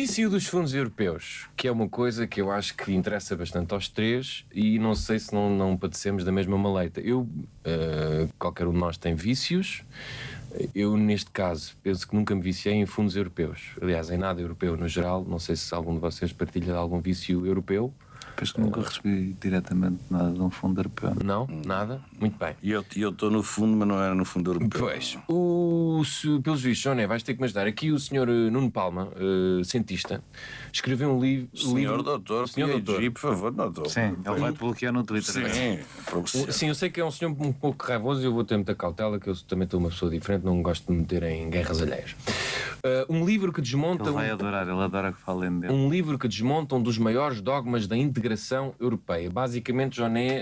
vício dos fundos europeus, que é uma coisa que eu acho que interessa bastante aos três e não sei se não padecemos da mesma maleita. Qualquer um de nós tem vícios. Eu, neste caso, penso que nunca me viciei em fundos europeus. Aliás, em nada europeu no geral. Não sei se algum de vocês partilha de algum vício europeu. Penso que nunca recebi diretamente nada de um fundo europeu. Não? Nada? Muito bem. E eu estou no fundo, mas não era no fundo europeu. Pois, pelos vistos, Joné, vais ter que me ajudar. Aqui o senhor Nuno Palma, cientista, escreveu um livro... Senhor doutor, senhor doutor, por favor, doutor. Sim, ele vai-te bloquear no Twitter. Sim, eu sei que é um senhor um pouco raivoso e eu vou ter muita cautela, que eu também estou uma pessoa diferente, não gosto de me meter em guerras alheias. Um livro que desmonta... Ele vai adorar, ele adora que falem dele. Um livro que desmonta um dos maiores dogmas da integração europeia. Basicamente, Joné,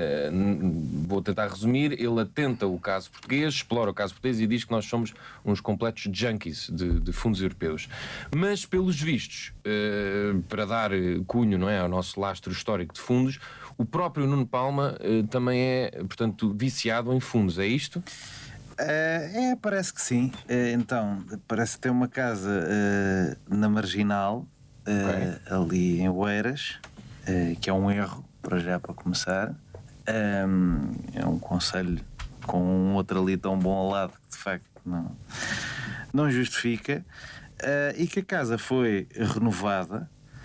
vou tentar resumir, ele atenta o caso português, explora o caso português e diz que nós somos uns completos junkies de fundos europeus. Mas, pelos vistos, para dar cunho, não é, ao nosso lastro histórico de fundos, o próprio Nuno Palma também é, portanto, viciado em fundos, é isto? Parece que sim. Então, parece que tem uma casa na Marginal, ali em Oeiras, que é um erro, para começar. É um conselho com um outro ali tão bom ao lado que de facto não justifica. E que a casa foi renovada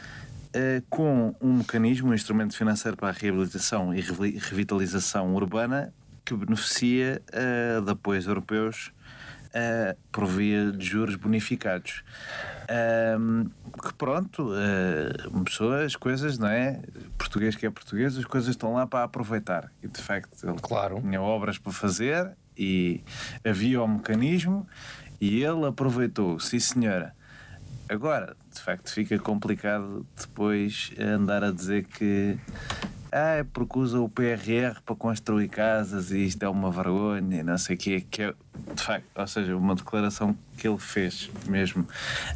com um mecanismo, um instrumento financeiro para a reabilitação e revitalização urbana que beneficia de apoios europeus por via de juros bonificados. Que pronto, uma pessoa, as coisas, não é? Português que é português, as coisas estão lá para aproveitar. E de facto, ele tinha obras para fazer e havia o mecanismo e ele aproveitou, sim senhora. Agora, de facto, fica complicado depois andar a dizer que é porque usa o PRR para construir casas e isto é uma vergonha, não sei o quê, que é, de facto, ou seja, uma declaração que ele fez mesmo,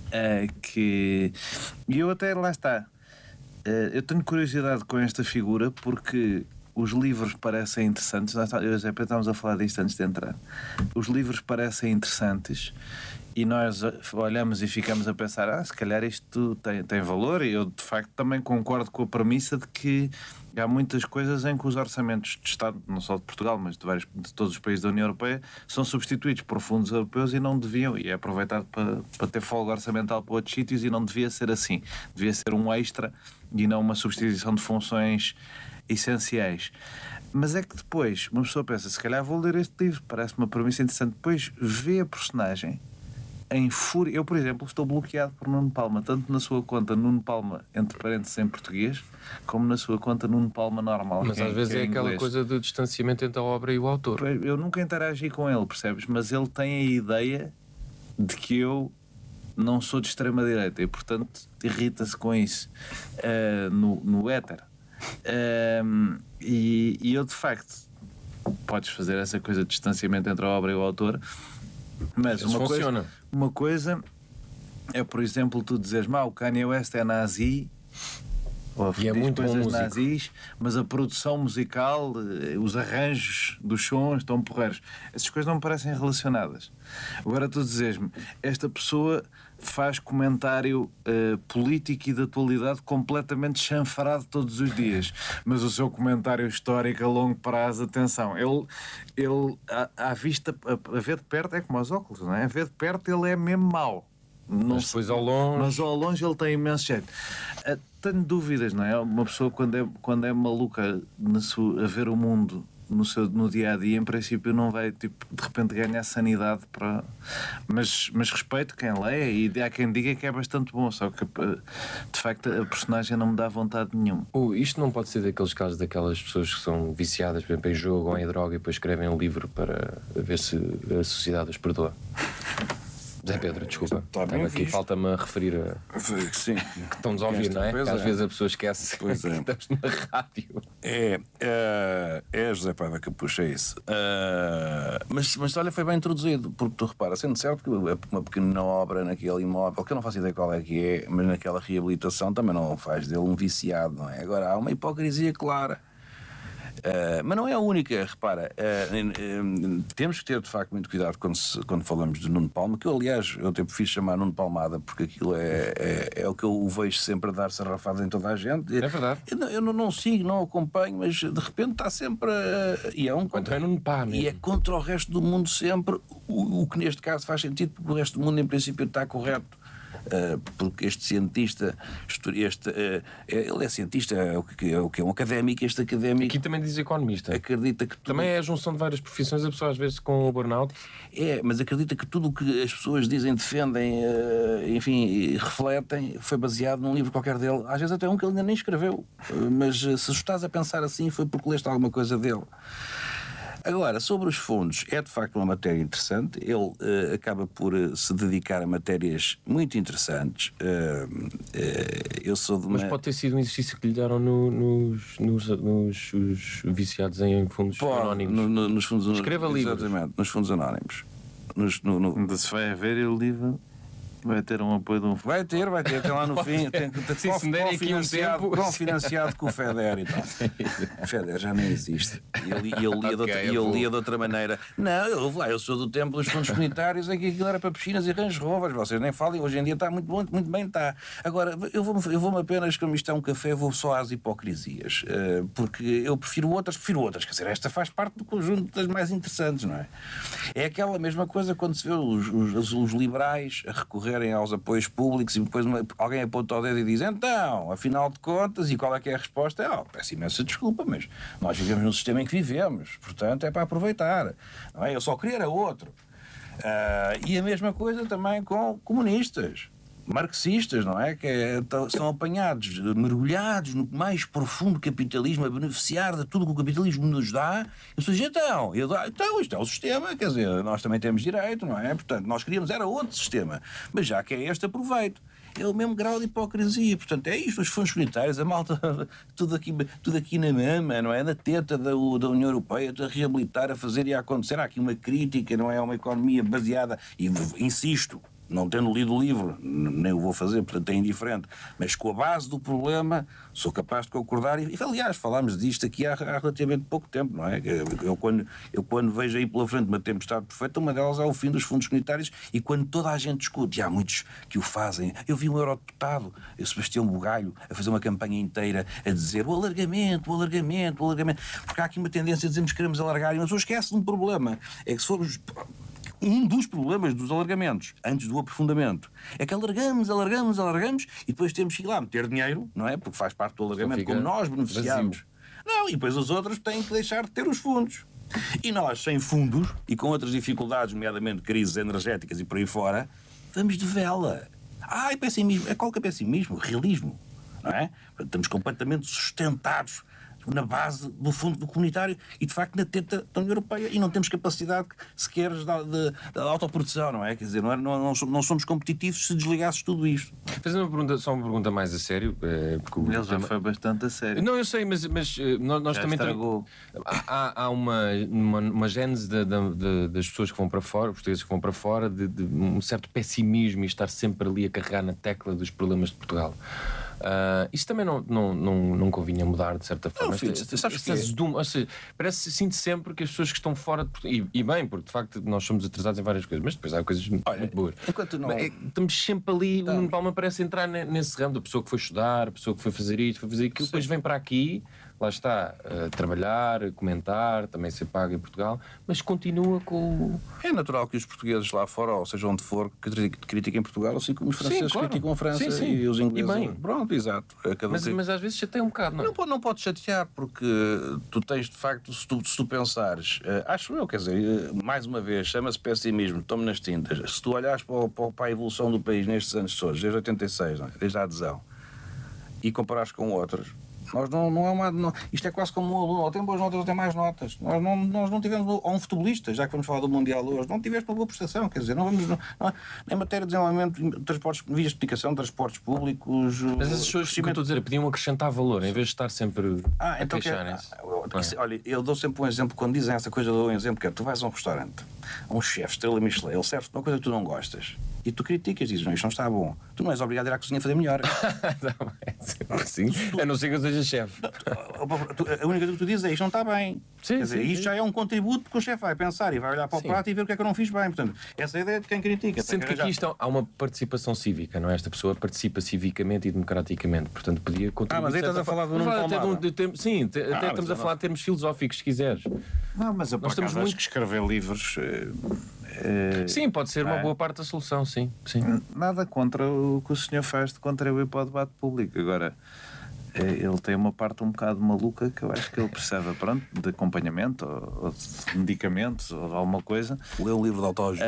que... E eu até, lá está, eu tenho curiosidade com esta figura porque os livros parecem interessantes, eu já estávamos a falar disto antes de entrar, os livros parecem interessantes e nós olhamos e ficamos a pensar, se calhar isto tem valor, e eu de facto também concordo com a premissa de que há muitas coisas em que os orçamentos de Estado, não só de Portugal, mas de todos os países da União Europeia, são substituídos por fundos europeus e não deviam, e é aproveitado para ter folga orçamental para outros sítios e não devia ser assim, devia ser um extra e não uma substituição de funções essenciais. Mas é que depois uma pessoa pensa, se calhar vou ler este livro, parece uma premissa interessante, depois vê a personagem em fúria. Eu, por exemplo, estou bloqueado por Nuno Palma, tanto na sua conta Nuno Palma, entre parênteses em português, como na sua conta Nuno Palma normal. Mas às vezes é aquela coisa do distanciamento entre a obra e o autor. Eu nunca interagi com ele, percebes? Mas ele tem a ideia de que eu não sou de extrema-direita e, portanto, irrita-se com isso no éter. E eu, de facto, podes fazer essa coisa de distanciamento entre a obra e o autor, mas uma coisa é, por exemplo, tu dizes, o Kanye West é nazi, ou e é muito coisas bom nazis, mas a produção musical, os arranjos dos sons estão porreiros. Essas coisas não me parecem relacionadas. Agora tu dizes-me, esta pessoa faz comentário político e de atualidade completamente chanfarado todos os dias, mas o seu comentário histórico a longo prazo, atenção, ele à vista, a ver de perto é como aos óculos, não é? A ver de perto ele é mesmo mau. Mas depois ao longe ele tem imenso jeito. Tenho dúvidas, não é? Uma pessoa quando é maluca a ver o mundo no dia a dia, em princípio não vai de repente ganhar sanidade para... mas respeito quem lê e há quem diga que é bastante bom, só que de facto a personagem não me dá vontade nenhuma. Isto não pode ser daqueles casos daquelas pessoas que são viciadas, por exemplo, em jogo ou em droga e depois escrevem um livro para ver se a sociedade os perdoa. Zé Pedro, desculpa. Aqui falta-me a referir Sim. que estão-nos a ouvir, não é? Que às vezes a pessoa esquece que estamos na rádio. É José Paiva que puxa isso. Mas olha, foi bem introduzido, porque tu repara, sendo certo que uma pequena obra naquele imóvel, que eu não faço ideia qual é que é, mas naquela reabilitação também não faz dele um viciado, não é? Agora há uma hipocrisia clara. Mas não é a única, repara. Temos que ter, de facto, muito cuidado quando falamos de Nuno Palma, que eu, aliás, eu até prefiro chamar Nuno Palmada, porque aquilo é o que eu vejo sempre a dar sarrafadas em toda a gente. É verdade. Eu não sigo, não acompanho, mas de repente está sempre. E é Nuno Pá mesmo. E é contra o resto do mundo sempre, o que neste caso faz sentido, porque o resto do mundo, em princípio, está correto. Porque este cientista, ele é cientista, é o que é um académico. Este académico aqui também diz economista. Acredita que também é a junção de várias profissões, a pessoa às vezes com o burnout. Mas acredita que tudo o que as pessoas dizem, defendem, enfim, refletem, foi baseado num livro qualquer dele, às vezes até um que ele ainda nem escreveu, mas se estás a pensar assim foi porque leste alguma coisa dele. Agora, sobre os fundos, é de facto uma matéria interessante. Ele acaba por se dedicar a matérias muito interessantes. Eu sou de uma... Mas pode ter sido um exercício que lhe deram nos viciados em fundos anónimos. Nos fundos Escreva livros. Exatamente, nos fundos anónimos. Se vai haver o livro, vai ter um apoio de um... Vai ter até lá no fim. Tem financiado com o FEDER e tal. O FEDER já nem existe. E ele lia de outra maneira. Não, eu sou do tempo dos fundos comunitários, é que aquilo era para piscinas e Range Rovers. Vocês nem falem, hoje em dia está muito bem está. Agora, eu vou-me apenas, como isto é um café, vou só às hipocrisias. Porque eu prefiro outras. Quer dizer, esta faz parte do conjunto das mais interessantes, não é? É aquela mesma coisa quando se vê os liberais a recorrer aos apoios públicos e depois alguém aponta o dedo e diz então, afinal de contas, e qual é que é a resposta? Peço imensa desculpa, mas nós vivemos no sistema em que vivemos, portanto é para aproveitar, não é? Eu só queria era outro. E a mesma coisa também com comunistas, marxistas, não é? São apanhados, mergulhados no mais profundo capitalismo, a beneficiar de tudo que o capitalismo nos dá. Eu sou então isto é o sistema, quer dizer, nós também temos direito, não é? Portanto, nós queríamos era outro sistema, mas já que é este, aproveito. É o mesmo grau de hipocrisia, portanto, é isto, os fundos comunitários, a malta, tudo aqui na mama, não é? Na teta da União Europeia, a reabilitar, a fazer e a acontecer. Há aqui uma crítica, não é? Uma economia baseada, e insisto, não tendo lido o livro, nem o vou fazer, portanto é indiferente, mas com a base do problema sou capaz de concordar, e aliás falámos disto aqui há relativamente pouco tempo, não é? Eu quando vejo aí pela frente uma tempestade perfeita, uma delas é o fim dos fundos comunitários, e quando toda a gente discute, e há muitos que o fazem, eu vi um eurodeputado, Sebastião Bugalho, a fazer uma campanha inteira a dizer o alargamento, porque há aqui uma tendência a dizermos que queremos alargar, mas eu esqueço de um problema, é que se formos... Um dos problemas dos alargamentos, antes do aprofundamento, é que alargamos, e depois temos que ir lá meter dinheiro, não é? Porque faz parte do alargamento, como nós beneficiamos. Não, e depois os outros têm que deixar de ter os fundos. E nós, sem fundos, e com outras dificuldades, nomeadamente crises energéticas e por aí fora, vamos de vela. É pessimismo. Qual que é pessimismo? Realismo, não é? Estamos completamente sustentados na base do fundo comunitário e de facto na teta da União Europeia, e não temos capacidade sequer de autoprodução, não é? Quer dizer, não somos competitivos se desligasses tudo isto. Fazendo uma pergunta mais a sério, porque ele já foi bastante a sério. Não, eu sei, mas nós já também estragou. Há uma gênese das pessoas que vão para fora, portugueses que vão para fora, de um certo pessimismo e estar sempre ali a carregar na tecla dos problemas de Portugal. Isso também não convinha mudar de certa forma. Sinto sempre que as pessoas que estão fora de Portugal, e bem, porque de facto nós somos atrasados em várias coisas, mas depois há coisas muito boas. Estamos sempre ali, o Nuno Palma parece entrar nesse ramo da pessoa que foi estudar, a pessoa que foi fazer isto, foi fazer aquilo, depois vem para aqui, lá está, a trabalhar, a comentar, também ser pago em Portugal, mas continua com... É natural que os portugueses lá fora, ou seja onde for, critiquem Portugal, assim como os franceses criticam a França e os ingleses. E bem. Pronto, exato. Mas às vezes chateia um bocado, não é? Não pode chatear, porque tu tens de facto, se tu pensares, acho eu, quer dizer, mais uma vez, chama-se pessimismo, tome nas tintas. Se tu olhares para a evolução do país nestes anos todos, desde 86, não é? Desde a adesão, e comparares com outros, nós isto é quase como um aluno, ou tem boas notas ou tem mais notas. Nós não tivemos, ou um futebolista, já que vamos falar do Mundial hoje, não tiveste uma boa prestação, quer dizer, em matéria de desenvolvimento, transportes, vias de comunicação, transportes públicos. Mas essas pessoas, que eu estou a dizer, podiam acrescentar valor, em vez de estar sempre a queixarem-se. Olha, eu dou sempre um exemplo, quando dizem essa coisa, eu dou um exemplo, que é, tu vais a um restaurante, um chefe, estrela Michelin, ele serve-te uma coisa que tu não gostas, e tu criticas, dizes, não, isto não está bom. Tu não és obrigado a ir à cozinha a fazer melhor. Sim, a não ser que eu seja seja chefe. A única coisa que tu dizes é isto não está bem. Sim, Quer dizer, sim, isto sim. já é um contributo porque o chefe vai pensar e vai olhar para o prato e ver o que é que eu não fiz bem. Portanto, essa é a ideia de quem critica. Sendo que aqui há uma participação cívica, não é? Esta pessoa participa civicamente e democraticamente, portanto podia contribuir. Mas aí estás a falar do Nuno Palmada. Sim, até estamos a falar de termos filosóficos, se quiseres. Não, mas eu Nós temos acho que escrever livros. Sim, pode ser uma boa parte da solução, sim. Nada contra o que o senhor faz de contribuir para o debate público. Agora, ele tem uma parte um bocado maluca que eu acho que ele precisa, pronto, de acompanhamento ou de medicamentos ou de alguma coisa. Lê o livro de autoajuda.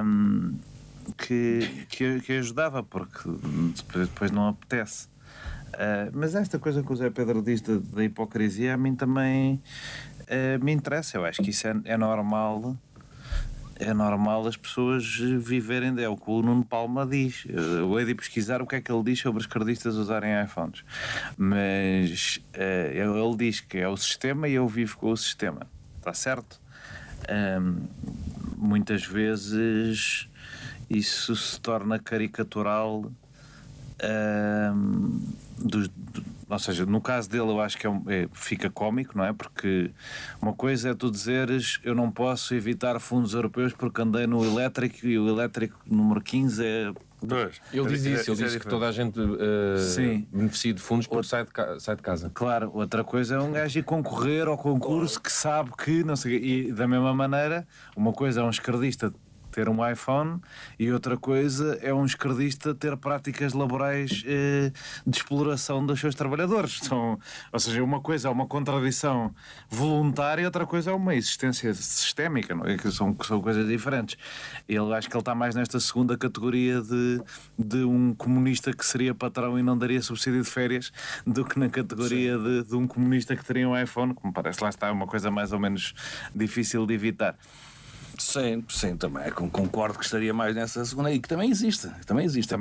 Que ajudava, porque depois não apetece. Mas esta coisa que o Zé Pedro diz da hipocrisia a mim também me interessa. Eu acho que isso é normal. É normal as pessoas viverem, é o que o Nuno Palma diz. Eu hei de pesquisar o que é que ele diz sobre os cardistas usarem iPhones. Mas ele diz que é o sistema e eu vivo com o sistema. Está certo? Muitas vezes isso se torna caricatural. Ou seja, no caso dele eu acho que fica cómico, não é? Porque uma coisa é tu dizeres eu não posso evitar fundos europeus porque andei no elétrico e o elétrico número 15 é... Ele diz isso, ele diz que toda a gente beneficia de fundos porque sai de casa. Claro, outra coisa é um gajo ir concorrer ao concurso que sabe que, não sei, e da mesma maneira, uma coisa é um esquerdista ter um iPhone e outra coisa é um esquerdista ter práticas laborais de exploração dos seus trabalhadores. Ou seja, uma coisa é uma contradição voluntária e outra coisa é uma existência sistémica, não é? Que são coisas diferentes. Acho que ele está mais nesta segunda categoria de um comunista que seria patrão e não daria subsídio de férias do que na categoria de um comunista que teria um iPhone, que me parece, lá está, uma coisa mais ou menos difícil de evitar. Sim, também concordo que estaria mais nessa segunda e que também existe. Também existe.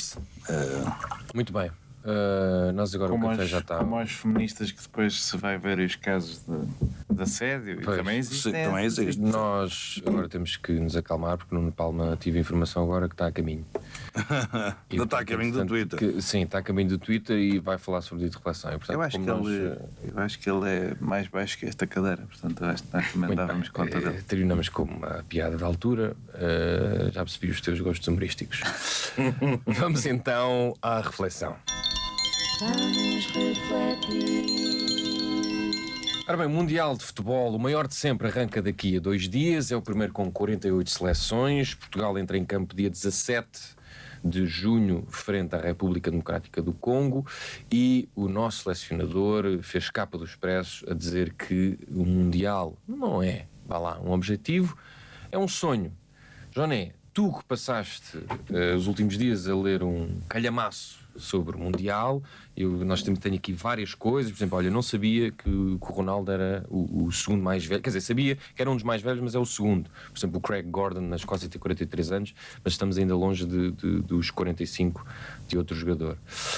Muito bem. Nós agora como o café já está. Como os feministas que depois se vai ver os casos de assédio, também existe. Também existe. Nós agora temos que nos acalmar porque no Nuno Palma tive informação agora que está a caminho. Não está a caminho do Twitter. Sim, está a caminho do Twitter e vai falar sobre dito de relação. E, portanto, eu acho que ele é mais baixo que esta cadeira, portanto acho que nós também dávamos conta dele. Terminamos com uma piada da altura. Já percebi os teus gostos humorísticos. Vamos então à reflexão. Vamos refletir. Ora bem, o Mundial de Futebol, o maior de sempre, arranca daqui a 2 dias. É o primeiro com 48 seleções. Portugal entra em campo dia 17 de junho frente à República Democrática do Congo e o nosso selecionador fez capa do Expresso a dizer que o Mundial não é, vá lá, um objetivo, é um sonho. Joné, tu que passaste os últimos dias a ler um calhamaço sobre o Mundial, nós tenho aqui várias coisas. Por exemplo, olha, não sabia que o Ronaldo era o segundo mais velho, quer dizer, sabia que era um dos mais velhos, mas é o segundo. Por exemplo, o Craig Gordon na Escócia tem 43 anos, mas estamos ainda longe dos 45 de outro jogador.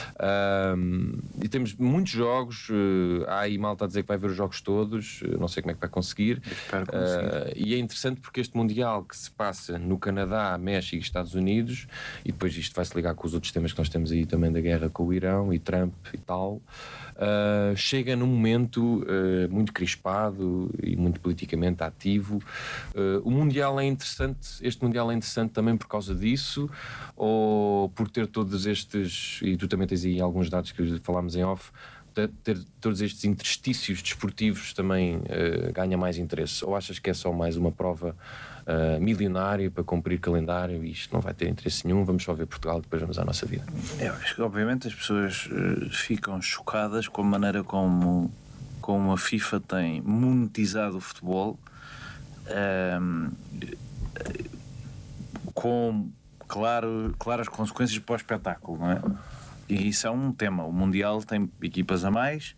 E temos muitos jogos, há aí malta a dizer que vai ver os jogos todos, não sei como é que vai conseguir. E é interessante porque este Mundial que se passa no Canadá, México e Estados Unidos, e depois isto vai se ligar com os outros temas que nós temos aí também da guerra com o Irão e Trump e tal, chega num momento muito crispado e muito politicamente ativo. O Mundial é interessante, este Mundial é interessante também por causa disso, ou por ter todos estes, e tu também tens aí alguns dados que falámos em off, ter todos estes interstícios desportivos também ganha mais interesse? Ou achas que é só mais uma prova milionária para cumprir calendário e isto não vai ter interesse nenhum, vamos só ver Portugal e depois vamos à nossa vida? Eu acho que obviamente as pessoas ficam chocadas com a maneira como a FIFA tem monetizado o futebol, com claras consequências para o espetáculo, não é? E isso é um tema. O Mundial tem equipas a mais,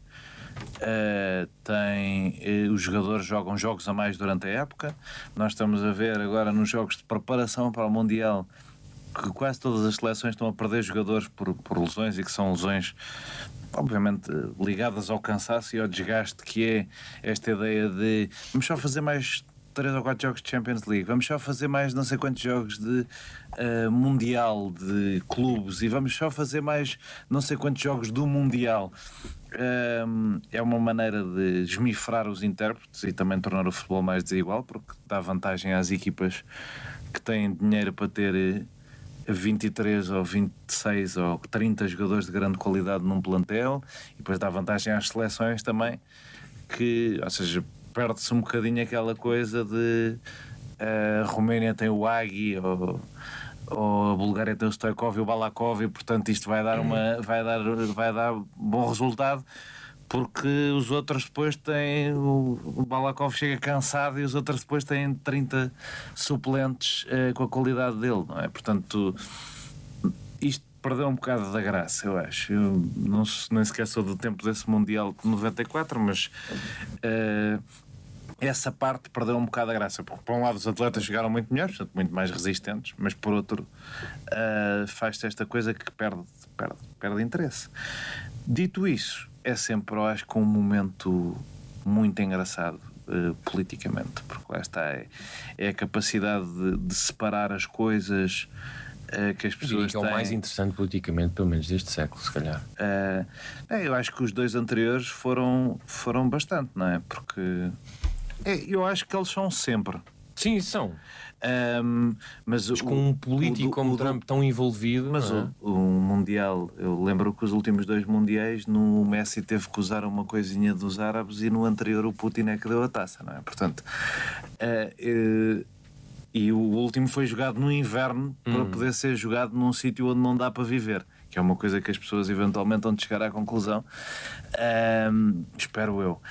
os jogadores jogam jogos a mais durante a época. Nós estamos a ver agora nos jogos de preparação para o Mundial que quase todas as seleções estão a perder jogadores por lesões, e que são lesões obviamente ligadas ao cansaço e ao desgaste, que é esta ideia de vamos só fazer mais 3 ou 4 jogos de Champions League, vamos só fazer mais não sei quantos jogos de Mundial de clubes e vamos só fazer mais não sei quantos jogos do Mundial. É uma maneira de esmifrar os intérpretes e também tornar o futebol mais desigual, porque dá vantagem às equipas que têm dinheiro para ter 23 ou 26 ou 30 jogadores de grande qualidade num plantel, e depois dá vantagem às seleções também, que, ou seja, perde-se um bocadinho aquela coisa de a Roménia tem o Águi ou a Bulgária tem o Stoichkov e o Balakov, e portanto isto vai dar bom resultado, porque os outros depois têm o Balakov chega cansado e os outros depois têm 30 suplentes com a qualidade dele, não é? Portanto, isto perdeu um bocado da graça, eu acho. Eu nem sequer sou do tempo desse Mundial de 94, mas essa parte perdeu um bocado a graça, porque por um lado os atletas chegaram muito melhores, portanto muito mais resistentes, mas por outro faz-se esta coisa que perde interesse. Dito isso, é sempre, eu acho, um momento muito engraçado politicamente, porque lá está, é a capacidade de separar as coisas que as pessoas têm. É o mais interessante politicamente, pelo menos deste século, se calhar. Eu acho que os dois anteriores foram bastante, não é? Porque eu acho que eles são sempre. Sim, são. Mas com um político como Trump tão envolvido. Mas o Mundial, eu lembro que os últimos 2 Mundiais, no Messi teve que usar uma coisinha dos árabes e no anterior o Putin é que deu a taça, não é? Portanto, e o último foi jogado no inverno para poder ser jogado num sítio onde não dá para viver, que é uma coisa que as pessoas eventualmente vão chegar à conclusão. Espero eu.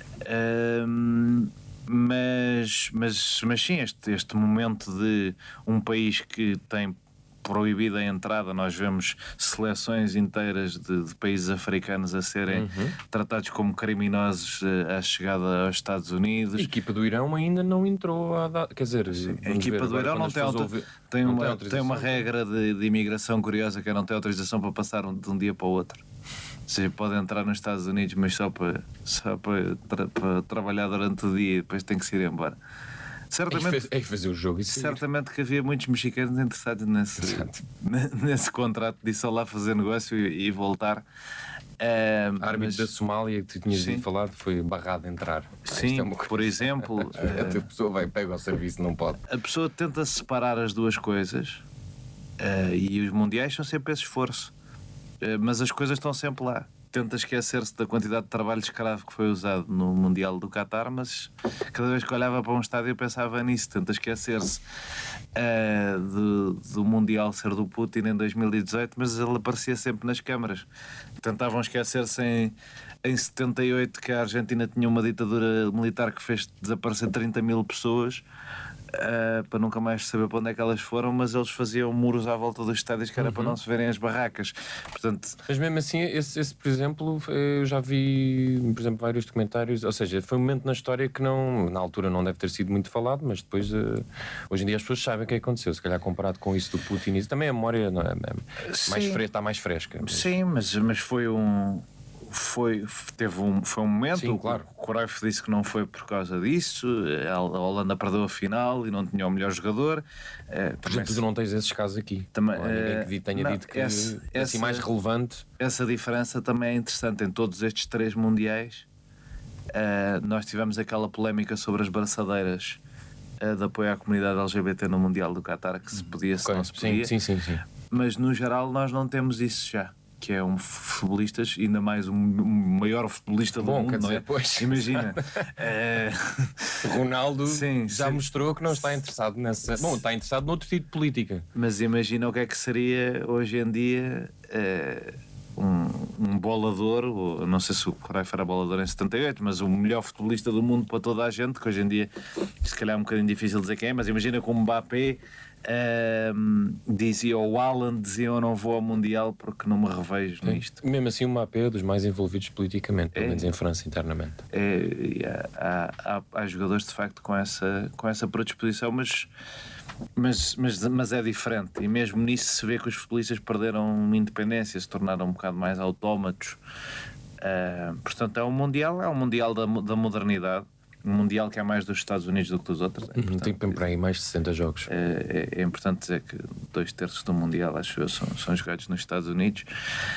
Mas sim, este momento de um país que tem proibida a entrada, nós vemos seleções inteiras de países africanos a serem tratados como criminosos à chegada aos Estados Unidos. A equipa do Irão ainda não entrou quer dizer, a equipa do Irão não tem uma regra de imigração curiosa, que é não ter autorização para passar de um dia para o outro. Ou seja, pode entrar nos Estados Unidos, mas só para trabalhar durante o dia e depois tem que se ir embora. Certamente, fazer o jogo. Certamente que havia muitos mexicanos interessados nesse contrato de só lá fazer negócio e voltar. A árbitro da Somália que tu tinhas falado foi barrado a entrar. Sim, por exemplo. A pessoa pega ao serviço, não pode. A pessoa tenta separar as duas coisas e os mundiais são sempre esse esforço. Mas as coisas estão sempre lá. Tenta esquecer-se da quantidade de trabalho escravo que foi usado no Mundial do Qatar, mas cada vez que olhava para um estádio eu pensava nisso. Tenta esquecer-se do Mundial ser do Putin em 2018, mas ele aparecia sempre nas câmaras. Tentavam esquecer-se em 78 que a Argentina tinha uma ditadura militar que fez desaparecer 30 mil pessoas, para nunca mais saber para onde é que elas foram, mas eles faziam muros à volta dos estádios que era para não se verem as barracas. Portanto... Mas mesmo assim, esse por exemplo, eu já vi, por exemplo, vários documentários, ou seja, foi um momento na história que na altura não deve ter sido muito falado, mas depois, hoje em dia as pessoas sabem o que aconteceu, se calhar comparado com isso do Putin, isso também a memória não é, está mais fresca. Sim, mas foi um momento. Sim, claro. O Cruyff disse que não foi por causa disso. A Holanda perdeu a final e não tinha o melhor jogador. Por exemplo, tu não tens esses casos aqui. Também, não há ninguém que tenha dito que assim mais relevante. Essa diferença também é interessante. Em todos estes 3 mundiais nós tivemos aquela polémica sobre as braçadeiras de apoio à comunidade LGBT no Mundial do Qatar, que se podia, se não se podia. Sim. Mas no geral nós não temos isso já, que é um futebolistas, ainda mais um maior futebolista do mundo, não é? Pois. Imagina. Ronaldo já mostrou que não está interessado nessa. Bom, está interessado noutro tipo de política. Mas imagina o que é que seria hoje em dia um bolador, ou, não sei se o Cruyff era bolador em 78, mas o melhor futebolista do mundo para toda a gente, que hoje em dia se calhar é um bocadinho difícil dizer quem é, mas imagina como Mbappé dizia, o Haaland dizia, eu não vou ao Mundial porque não me revejo nisto. Mesmo assim o Mbappé é dos mais envolvidos politicamente, pelo menos em França internamente. Há jogadores de facto com essa predisposição, mas é diferente, e mesmo nisso se vê que os futebolistas perderam independência, se tornaram um bocado mais autómatos. Portanto é um mundial da modernidade. Um Mundial que é mais dos Estados Unidos do que dos outros. Tem para aí mais de 60 jogos. É importante dizer que 2/3 do Mundial, acho eu, são jogados nos Estados Unidos.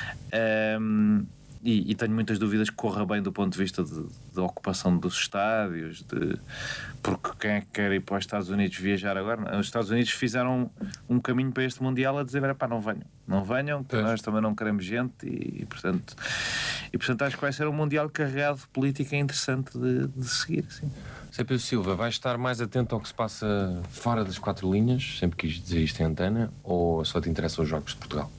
E tenho muitas dúvidas que corra bem do ponto de vista de ocupação dos estádios, porque quem é que quer ir para os Estados Unidos viajar agora? Os Estados Unidos fizeram um caminho para este Mundial a dizer, não venham, que nós também não queremos gente e portanto acho que vai ser um Mundial carregado de política interessante de seguir, sim. Pedro Silva, vais estar mais atento ao que se passa fora das 4 linhas, sempre quis dizer isto em antena, ou só te interessam os jogos de Portugal?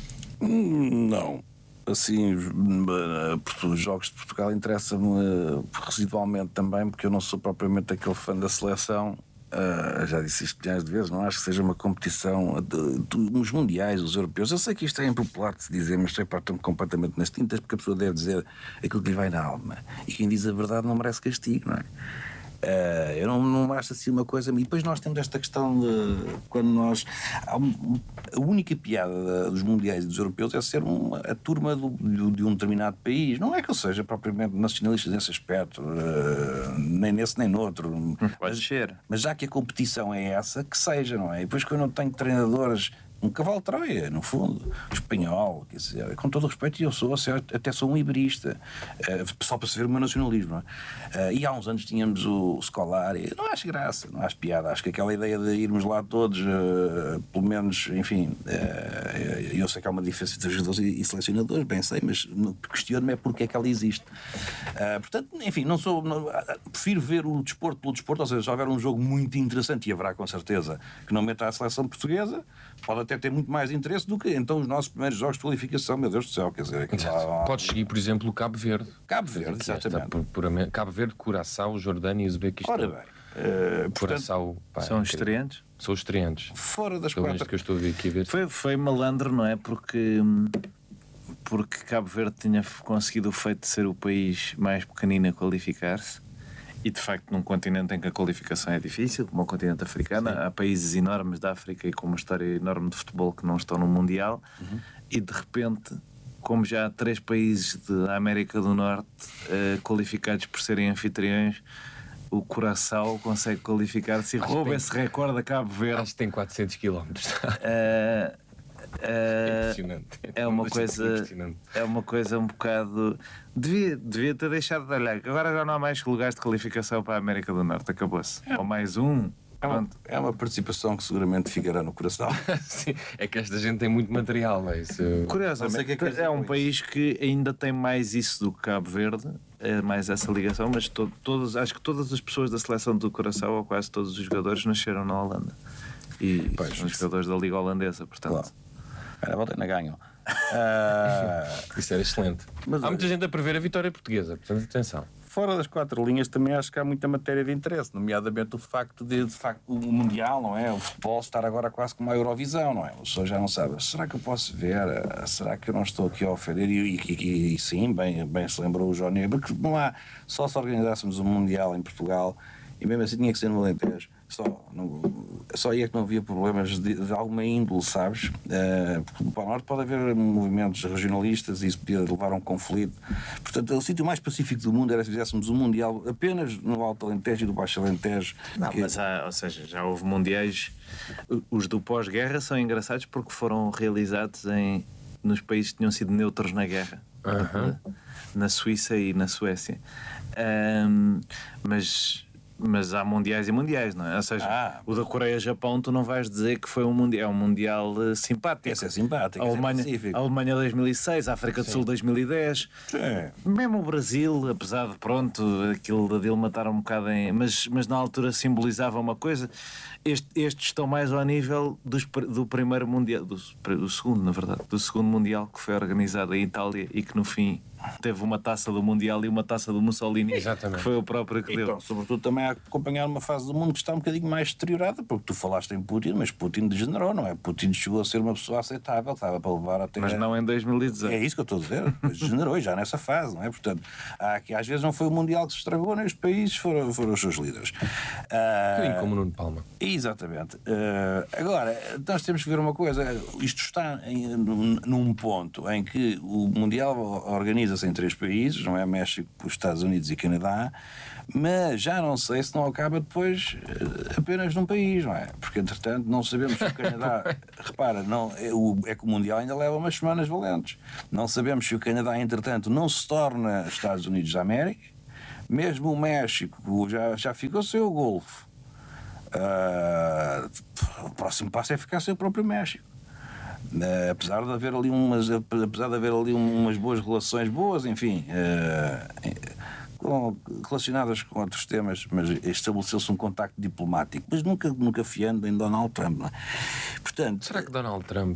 Não. Assim, os jogos de Portugal interessam-me residualmente também, porque eu não sou propriamente aquele fã da seleção. Já disse isto milhares de vezes, não acho que seja uma competição os mundiais, os europeus. Eu sei que isto é impopular de se dizer, mas estou completamente nas tintas, porque a pessoa deve dizer aquilo que lhe vai na alma. E quem diz a verdade não merece castigo, não é? Eu não acho assim uma coisa. E depois nós temos esta questão de quando nós. A única piada dos mundiais e dos europeus é ser a turma de um determinado país. Não é que eu seja propriamente nacionalista nesse aspecto, nem nesse nem noutro. Pode ser. Mas já que a competição é essa, que seja, não é? E depois quando eu tenho treinadores. Um cavalo de Troia, no fundo, espanhol, quer dizer, com todo o respeito, eu até sou um iberista, só para se ver o meu nacionalismo, não é? E há uns anos tínhamos o Scolari, não acho graça, não acho piada, acho que aquela ideia de irmos lá todos, pelo menos, enfim, eu sei que há uma diferença entre jogadores e selecionadores, bem sei, mas questiono-me é porque é que ela existe. Portanto, enfim, prefiro ver o desporto pelo desporto, ou seja, se houver um jogo muito interessante, e haverá com certeza, que não meta a seleção portuguesa, pode até ter muito mais interesse do que então os nossos primeiros jogos de qualificação, meu Deus do céu, quer dizer... Podes seguir, por exemplo, o Cabo Verde. Cabo Verde, exatamente. Cabo Verde, Curaçao, Jordânia e Uzbequistão. Ora bem, Curaçao, são estreantes? São estreantes. Fora das Pelo menos quatro... que eu estou a ver aqui a ver. Foi malandro, não é? Porque Cabo Verde tinha conseguido o feito de ser o país mais pequenino a qualificar-se. E de facto, num continente em que a qualificação é difícil, como o continente africano, há países enormes da África e com uma história enorme de futebol que não estão no Mundial, e de repente, como já há 3 países da América do Norte qualificados por serem anfitriões, o Curaçao consegue qualificar-se e rouba esse recorde a Cabo Verde. Acho que tem 400 km. Impressionante. É uma coisa um bocado. Devia ter deixado de olhar. Agora já não há mais lugares de qualificação para a América do Norte, acabou-se. Ou mais um. É uma participação que seguramente ficará no coração. Sim, é que esta gente tem muito material, não é isso? Curiosamente, é um país que ainda tem mais isso do que Cabo Verde, é mais essa ligação, mas acho que todas as pessoas da seleção do Curaçao, ou quase todos os jogadores, nasceram na Holanda. E são jogadores da Liga Holandesa, portanto. Claro. Era volta na ganham. Isso era excelente. Há muita gente a prever a vitória portuguesa, portanto, atenção. Fora das 4 linhas também acho que há muita matéria de interesse, nomeadamente o facto de facto, o Mundial, não é? O futebol estar agora quase como a Eurovisão, não é? O senhor já não sabe, será que eu posso ver? Será que eu não estou aqui a ofender? E sim, bem se lembrou o Johnny, porque não há, só se organizássemos um Mundial em Portugal, e mesmo assim tinha que ser no Alentejo. Só aí é que não havia problemas de alguma índole, sabes? Porque para o Norte pode haver movimentos regionalistas e isso podia levar a um conflito. Portanto, o sítio mais pacífico do mundo era se fizéssemos um Mundial apenas no Alto Alentejo e do Baixo Alentejo. Não, mas ou seja, já houve mundiais. Os do pós-guerra são engraçados porque foram realizados nos países que tinham sido neutros na guerra. Na Suíça e na Suécia. Mas há mundiais e mundiais, não é? Ou seja, o da Coreia-Japão tu não vais dizer que foi um mundial, é um mundial simpático. Esse é simpático, a Alemanha 2006, a África do Sul 2010. Sim. Mesmo o Brasil, apesar de aquilo da Dilma estar um bocado mas na altura simbolizava uma coisa. Estes estão mais ao nível do primeiro mundial, do segundo, na verdade, do segundo mundial que foi organizado em Itália e que no fim teve uma taça do Mundial e uma taça do Mussolini. Exatamente. Que foi o próprio que deu. Então, sobretudo também a acompanhar uma fase do mundo que está um bocadinho mais deteriorada, porque tu falaste em Putin, mas Putin degenerou, não é? Putin chegou a ser uma pessoa aceitável, estava para levar até... Mas não em 2018. É isso que eu estou a dizer, degenerou já nessa fase, não é? Portanto, que às vezes não foi o Mundial que se estragou, nem os países foram os seus líderes. Como Nuno Palma. Exatamente. Agora, nós temos que ver uma coisa, isto está num ponto em que o Mundial organiza divisa-se em 3 países, não é? México, os Estados Unidos e Canadá, mas já não sei se não acaba depois apenas num país, não é? Porque, entretanto, não sabemos se o Canadá... repara, não, é que o Mundial ainda leva umas semanas valentes. Não sabemos se o Canadá, entretanto, não se torna Estados Unidos da América. Mesmo o México já ficou sem o Golfo. O próximo passo é ficar sem o próprio México. Apesar de haver ali umas boas relações, enfim, relacionadas com outros temas, mas estabeleceu-se um contacto diplomático, mas nunca fiando em Donald Trump, não é? Portanto, será que Donald Trump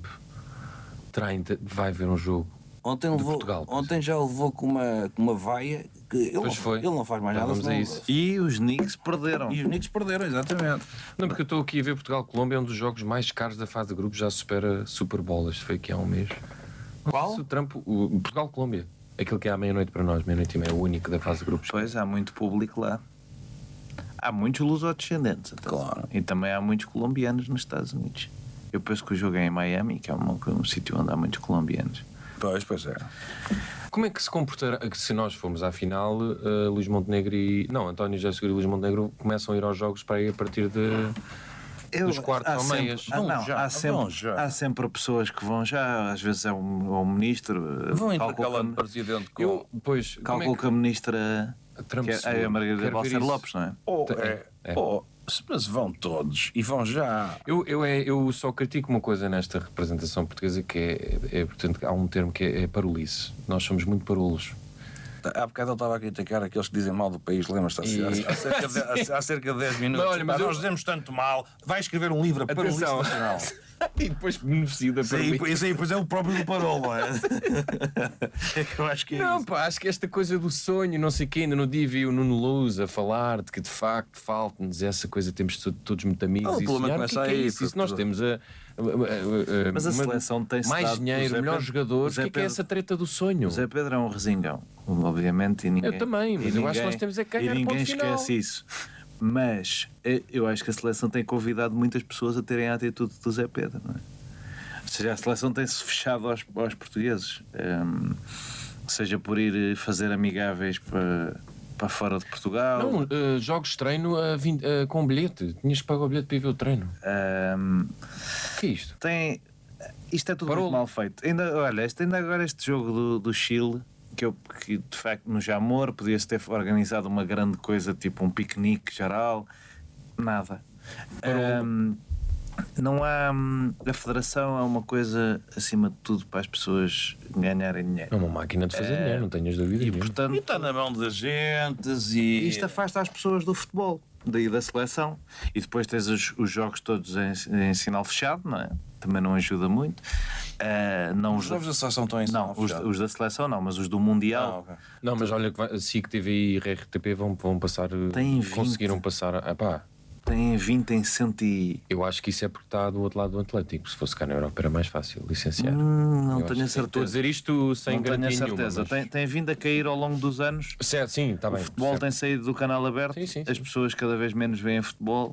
vai ver um jogo ontem de Portugal? Ontem já levou com uma vaia que ele não faz mais nada. Vamos a isso. E os Knicks perderam. Exatamente. Não, porque eu estou aqui a ver Portugal-Colômbia, é um dos jogos mais caros da fase de grupos, já supera Super Bowl. Isto foi aqui há um mês. Qual? O Portugal-Colômbia. Aquilo que é à meia-noite para nós, meia-noite e meia, é o único da fase de grupos. Pois, há muito público lá. Há muitos lusodescendentes. Claro. E também há muitos colombianos nos Estados Unidos. Eu penso que o jogo é em Miami, que é um sítio onde há muitos colombianos. Pois é. Como é que se comportará, se nós formos à final, Luís Montenegro António José Seguro e Luís Montenegro começam a ir aos jogos para ir a partir dos quartos ou meias? Há sempre pessoas que vão já, às vezes é um ministro. Vão intercalando presidente com... Calculo que a ministra Trump é a Margarida Balcer Lopes, não é? Mas vão todos e vão já. Eu só critico uma coisa nesta representação portuguesa, que portanto, há um termo que é parolice. Nós somos muito parolos. Há bocado eu estava a criticar aqueles que dizem mal do país, lembras-te? Há cerca de 10 minutos. Não, olha, mas nós dizemos tanto mal, vai escrever um livro a parolice nacional. E depois beneficia da parolice. Pois é o próprio do parolo, não é? Eu acho que é não, isso. pá, acho que esta coisa do sonho, não sei o quê, ainda no dia vi o Nuno Luz a falar de que de facto falta-nos essa coisa, temos todos muito amigos. O problema começa aí. Isso nós temos mas a seleção tem mais dinheiro, melhores jogadores. O que é essa treta do sonho? O Zé Pedro é um resingão, obviamente, e ninguém. Eu também, mas eu acho que nós temos é que ganhar. E ninguém ponto final. esquece isso. Mas eu acho que a seleção tem convidado muitas pessoas a terem a atitude do Zé Pedro, não é? Ou seja, a seleção tem-se fechado aos portugueses, seja por ir fazer amigáveis para fora de Portugal. Não, jogos de treino com bilhete. Tinhas que pagar o bilhete para ir ver o treino. O que é isto? Isto é tudo muito mal feito. Ainda agora este jogo do Chile, que de facto no Jamor podia-se ter organizado uma grande coisa, tipo um piquenique geral. Nada. Não há. A federação é uma coisa acima de tudo para as pessoas ganharem dinheiro. É uma máquina de fazer dinheiro, não tenhas dúvida. E portanto, está na mão das gentes e isto afasta as pessoas do futebol, daí da seleção. E depois tens os jogos todos em sinal fechado, não é? Também não ajuda muito. Os jogos da seleção estão em sinal fechado. Os da seleção não, mas os do Mundial. Okay. Não, mas olha que SIC TV e RTP vão passar. Conseguiram passar. Tem 20 em 100 e... Eu acho que isso é porque está do outro lado do Atlético. Se fosse cá na Europa era mais fácil licenciar. Não tenho a certeza. Estou a dizer isto sem garantia nenhuma. Não tenho a certeza. Tem vindo a cair ao longo dos anos. Certo, sim, está bem. O futebol tem saído do canal aberto. Sim. As pessoas cada vez menos veem futebol.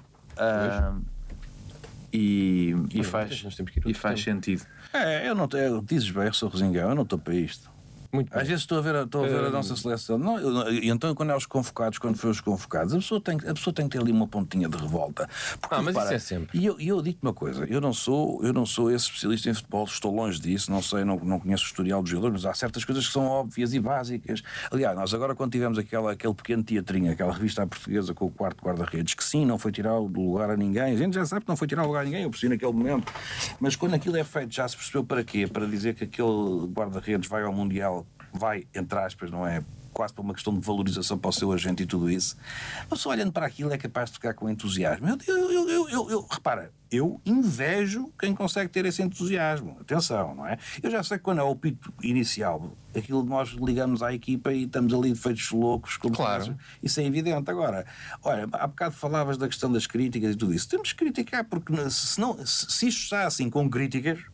E faz sentido. Dizes bem, eu sou resingão, eu não estou para isto. Às vezes estou a ver a nossa seleção. E então, quando é os convocados, quando foi os convocados, a pessoa tem que ter ali uma pontinha de revolta. Porque, mas isso é sempre. E eu digo-te uma coisa: eu não sou esse especialista em futebol, estou longe disso, não conheço o historial dos jogadores, mas há certas coisas que são óbvias e básicas. Aliás, nós agora, quando tivemos aquele pequeno teatrinho, aquela revista à portuguesa com o quarto guarda-redes, que sim, não foi tirar do lugar a ninguém, a gente já sabe que não foi tirar o lugar a ninguém, eu percebi naquele momento, mas quando aquilo é feito, já se percebeu para quê? Para dizer que aquele guarda-redes vai ao Mundial. Vai, entre aspas, não é? Quase por uma questão de valorização para o seu agente e tudo isso. Mas só olhando para aquilo é capaz de ficar com entusiasmo. Repara, eu invejo quem consegue ter esse entusiasmo. Atenção, não é? Eu já sei que quando é o pito inicial, aquilo nós ligamos à equipa e estamos ali feitos loucos. Claro. Isso é evidente. Agora, olha, há bocado falavas da questão das críticas e tudo isso. Temos que criticar, porque se isto está assim com críticas,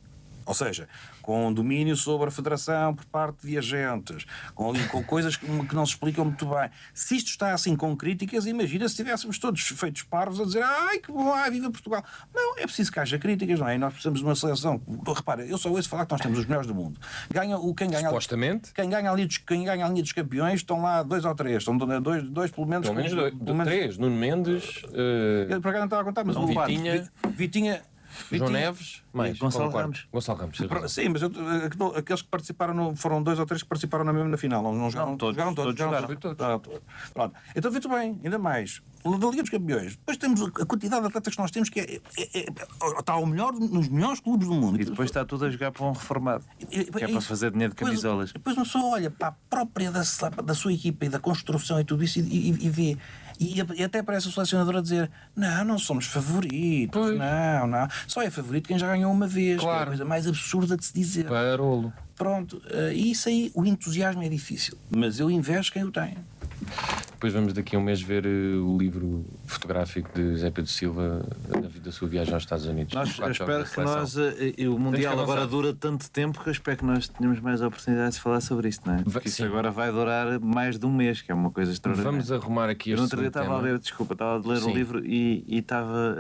Ou seja, com domínio sobre a federação por parte de agentes, com coisas que não se explicam muito bem. Se isto está assim com críticas, imagina se estivéssemos todos feitos parvos a dizer ai que bom, viva Portugal. Não, é preciso que haja críticas, não é? E nós precisamos de uma seleção. Repara, eu só ouço falar que nós temos os melhores do mundo. Supostamente. Quem ganha a linha dos campeões estão lá 2 ou 3. Estão dois pelo menos. Pelo menos 3. Nuno Mendes. Eu por acaso não estava a contar, mas Não, Vitinha. João Neves, mais Gonçalo Ramos. Gonçalo Ramos. Sim, mas aqueles que participaram, foram 2 ou 3 que participaram na final. Não jogaram todos. Jogaram todos. Pronto. Então, muito bem, ainda mais. Da Liga dos Campeões. Depois temos a quantidade de atletas que nós temos que está ao melhor nos melhores clubes do mundo. E depois está tudo a jogar para um reformado. Que é para fazer dinheiro de camisolas. Depois uma pessoa olha para a própria da sua equipa e da construção e tudo isso e vê. E até parece o selecionador a dizer não somos favoritos, pois. não. Só é favorito quem já ganhou uma vez, claro. Que é a coisa mais absurda de se dizer. Parolo. Pronto, e isso aí, o entusiasmo é difícil, mas eu invejo quem o tem. Depois vamos daqui a um mês ver o livro fotográfico de José Pedro Silva da sua viagem aos Estados Unidos. Eu espero que o Mundial agora dura tanto tempo que eu espero que nós tenhamos mais oportunidades de falar sobre isto, não é? Porque isso agora vai durar mais de um mês, que é uma coisa extraordinária. Vamos arrumar aqui este no outro dia estava a ler, estava a ler Sim. o livro e estava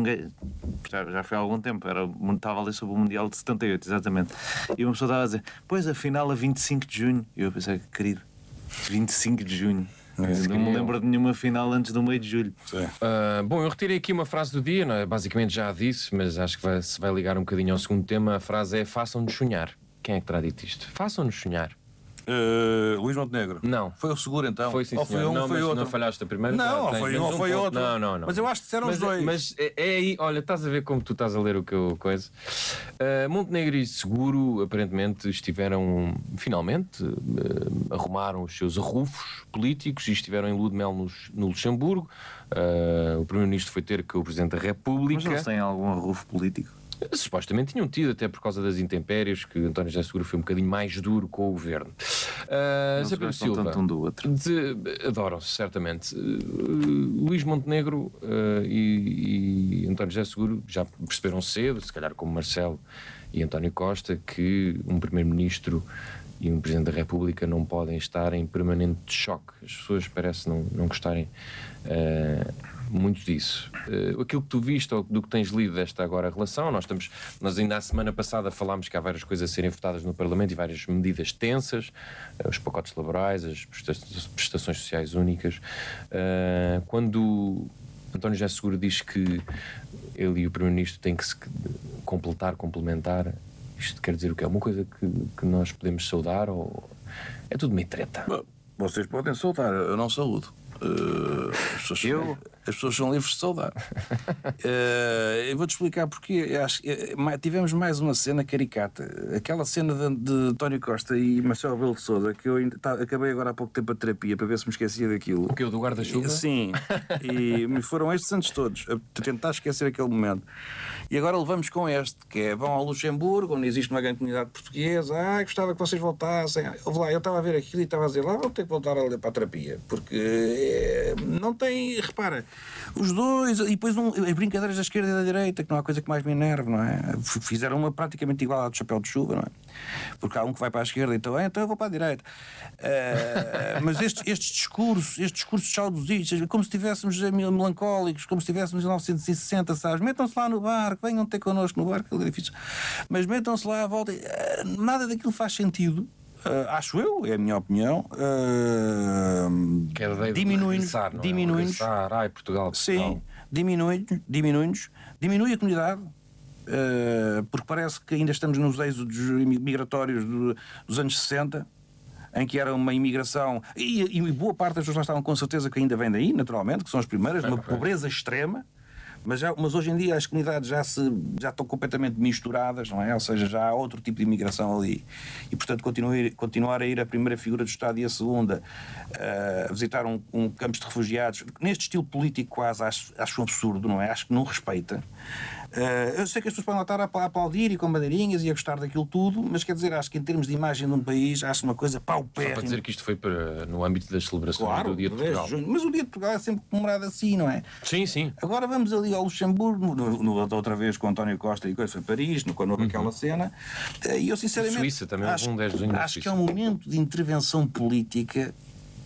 já foi há algum tempo, estava a ler sobre o Mundial de 78, exatamente. E uma pessoa estava a dizer, pois afinal a 25 de junho. E eu pensei, querido, 25 de junho. Não me lembro de nenhuma final antes do meio de julho. Bom, eu retirei aqui uma frase do dia, não é? Basicamente já a disse, mas acho que se vai ligar um bocadinho ao segundo tema. A frase é: façam-nos sonhar. Quem é que terá dito isto? Façam-nos sonhar. Luís Montenegro. Não. Foi o seguro então? Foi sim, ou senhor. foi um, não, foi mas outro? não falhaste a primeira. Não, foi um ou foi outro. Não. Mas eu acho que disseram os dois. Mas é aí, olha, estás a ver como tu estás a ler o que eu coisa. Montenegro e Seguro aparentemente estiveram, finalmente, arrumaram os seus arrufos políticos e estiveram em lua de mel no Luxemburgo. O Primeiro-Ministro foi ter com o Presidente da República. Mas eles têm algum arrufo político? Supostamente tinham tido, até por causa das intempéries, que António José Seguro foi um bocadinho mais duro com o governo. José Pedro Silva, tanto um do outro. adoram-se, certamente. Luís Montenegro e António José Seguro já perceberam cedo, se calhar como Marcelo e António Costa, que um Primeiro-Ministro e um Presidente da República não podem estar em permanente choque. As pessoas parecem não gostarem muito disso. Aquilo que tu viste ou do que tens lido desta agora relação, nós ainda a semana passada falámos que há várias coisas a serem votadas no Parlamento e várias medidas tensas, os pacotes laborais, as prestações sociais únicas. Quando António José Seguro diz que ele e o Primeiro-Ministro têm que se complementar, isto quer dizer o quê? É uma coisa que nós podemos saudar ou é tudo meio treta? Bom, vocês podem saudar, eu não saúdo. As pessoas são livres de saudar. Eu vou-te explicar porque tivemos mais uma cena caricata. Aquela cena de António Costa e Marcelo Rebelo de Sousa, que eu acabei agora há pouco tempo a terapia para ver se me esquecia daquilo. O que? O do guarda-chuva? Sim. E me foram estes anos todos a tentar esquecer aquele momento. E agora levamos com este, que é: vão ao Luxemburgo, onde existe uma grande comunidade portuguesa. Gostava que vocês voltassem. Eu estava a ver aquilo e estava a dizer: lá vão ter que voltar a ler para a terapia, porque não tem, repara, os dois, e depois as brincadeiras da esquerda e da direita, que não há coisa que mais me enerve, não é? Fizeram uma praticamente igual à do chapéu de chuva, não é? Porque há um que vai para a esquerda, então eu vou para a direita. Mas estes discursos saudosistas, como se estivéssemos melancólicos, como se estivéssemos em 1960, sabes? Metam-se lá no barco, venham ter connosco no barco, aquele edifício, mas metam-se lá à volta. Nada daquilo faz sentido. Acho eu, é a minha opinião. Diminui-nos. Ai, Portugal. Sim, diminui-nos, diminui a comunidade. Porque parece que ainda estamos nos êxodos migratórios dos anos 60, em que era uma imigração, e boa parte das pessoas lá estavam com certeza que ainda vem daí, naturalmente, que são as primeiras, uma pobreza extrema. Mas hoje em dia as comunidades já estão completamente misturadas, não é? Ou seja, já há outro tipo de imigração ali. E, portanto, continuar a ir a primeira figura do Estado e a segunda, a visitar um campos de refugiados, neste estilo político quase, acho um absurdo, não é? Acho que não respeita. Eu sei que as pessoas podem lá estar a aplaudir e com bandeirinhas e a gostar daquilo tudo, mas quer dizer, acho que em termos de imagem de um país, acho uma coisa paupérrima. Só para dizer que isto foi no âmbito das celebrações do Dia de Portugal. Junho, mas o Dia de Portugal é sempre comemorado assim, não é? Sim, sim. Agora vamos ali ao Luxemburgo, outra vez com António Costa e coisa, foi Paris, quando houve aquela cena, e eu sinceramente Suíça também houve um 10 de junho. acho que é um momento de intervenção política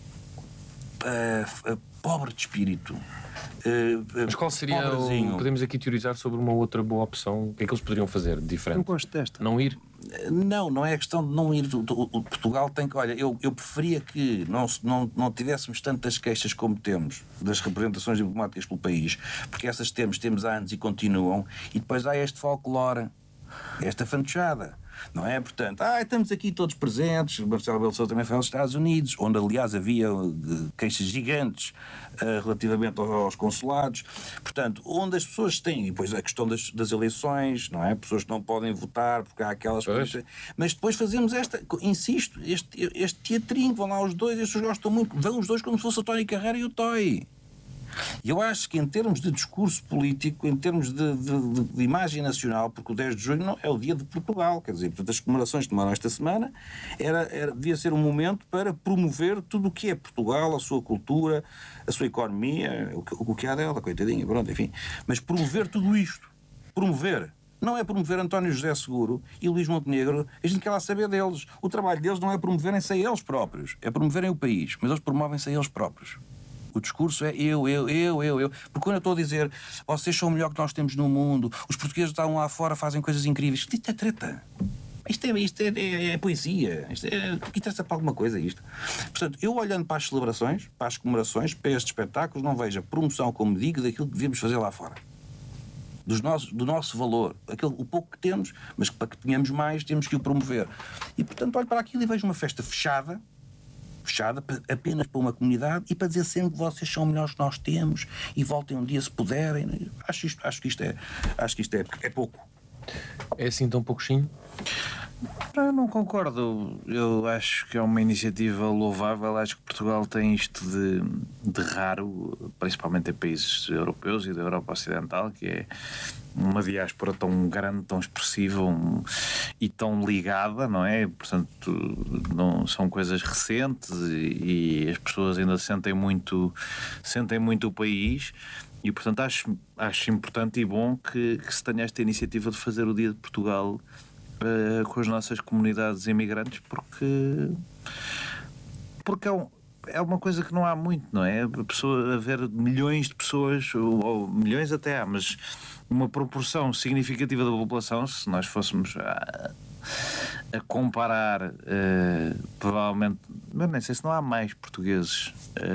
pobre de espírito. Mas qual seria podemos aqui teorizar sobre uma outra boa opção? O que é que eles poderiam fazer de diferente? Eu gosto desta. Não ir? Não é questão de não ir. O Portugal tem que. Olha, eu preferia que não tivéssemos tantas queixas como temos das representações diplomáticas pelo país, porque essas temos há anos e continuam, e depois há este folclore, esta fantochada. Não é? Portanto, estamos aqui todos presentes. Marcelo Rebelo de Sousa também foi aos Estados Unidos, onde aliás havia queixas gigantes relativamente aos consulados. Portanto, onde as pessoas têm, e depois a questão das eleições, não é? Pessoas que não podem votar porque há aquelas coisas. Mas depois fazemos insisto, este teatrinho, vão lá os dois, e as pessoas gostam muito, vão os dois como se fosse o Tony Carreira e o Toy. E eu acho que em termos de discurso político, em termos de imagem nacional, porque o 10 de junho é o dia de Portugal, quer dizer, portanto, as comemorações que tomaram esta semana devia ser um momento para promover tudo o que é Portugal, a sua cultura, a sua economia, o que há dela, coitadinha, pronto, enfim. Mas promover tudo isto. Promover. Não é promover António José Seguro e Luís Montenegro, a gente quer lá saber deles. O trabalho deles não é promoverem-se a eles próprios, é promoverem o país, mas eles promovem-se a eles próprios. O discurso é eu. Porque quando eu estou a dizer vocês são o melhor que nós temos no mundo, os portugueses estão lá fora, fazem coisas incríveis, isto é treta. Isto é poesia. Isto interessa para alguma coisa isto. Portanto, eu olhando para as celebrações, para as comemorações, para estes espetáculos, não vejo a promoção, como digo, daquilo que devemos fazer lá fora. Do nosso valor. O pouco que temos, mas para que tenhamos mais, temos que o promover. E, portanto, olho para aquilo e vejo uma festa fechada apenas para uma comunidade e para dizer sempre que vocês são melhores que nós temos e voltem um dia se puderem. Acho que isto é pouco. É assim tão pouquinho? Eu não concordo. Eu acho que é uma iniciativa louvável. Acho que Portugal tem isto de raro, principalmente em países europeus e da Europa Ocidental, que é uma diáspora tão grande, tão expressiva e tão ligada, não é? Portanto, não, são coisas recentes e as pessoas ainda sentem muito o país. E, portanto, acho importante e bom que se tenha esta iniciativa de fazer o Dia de Portugal com as nossas comunidades imigrantes, porque é uma coisa que não há muito, não é? Haver milhões de pessoas, ou milhões até há, mas uma proporção significativa da população, se nós fôssemos a comparar, provavelmente, mas nem sei se não há mais portugueses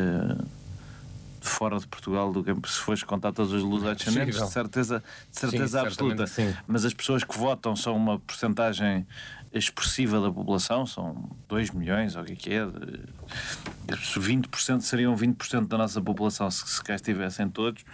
fora de Portugal do que se fores contar todos os luso-descendentes, de certeza absoluta. Sim. Mas as pessoas que votam são uma porcentagem expressiva da população, são 2 milhões, ou o que é. 20% seriam 20% da nossa população se cá estivessem todos.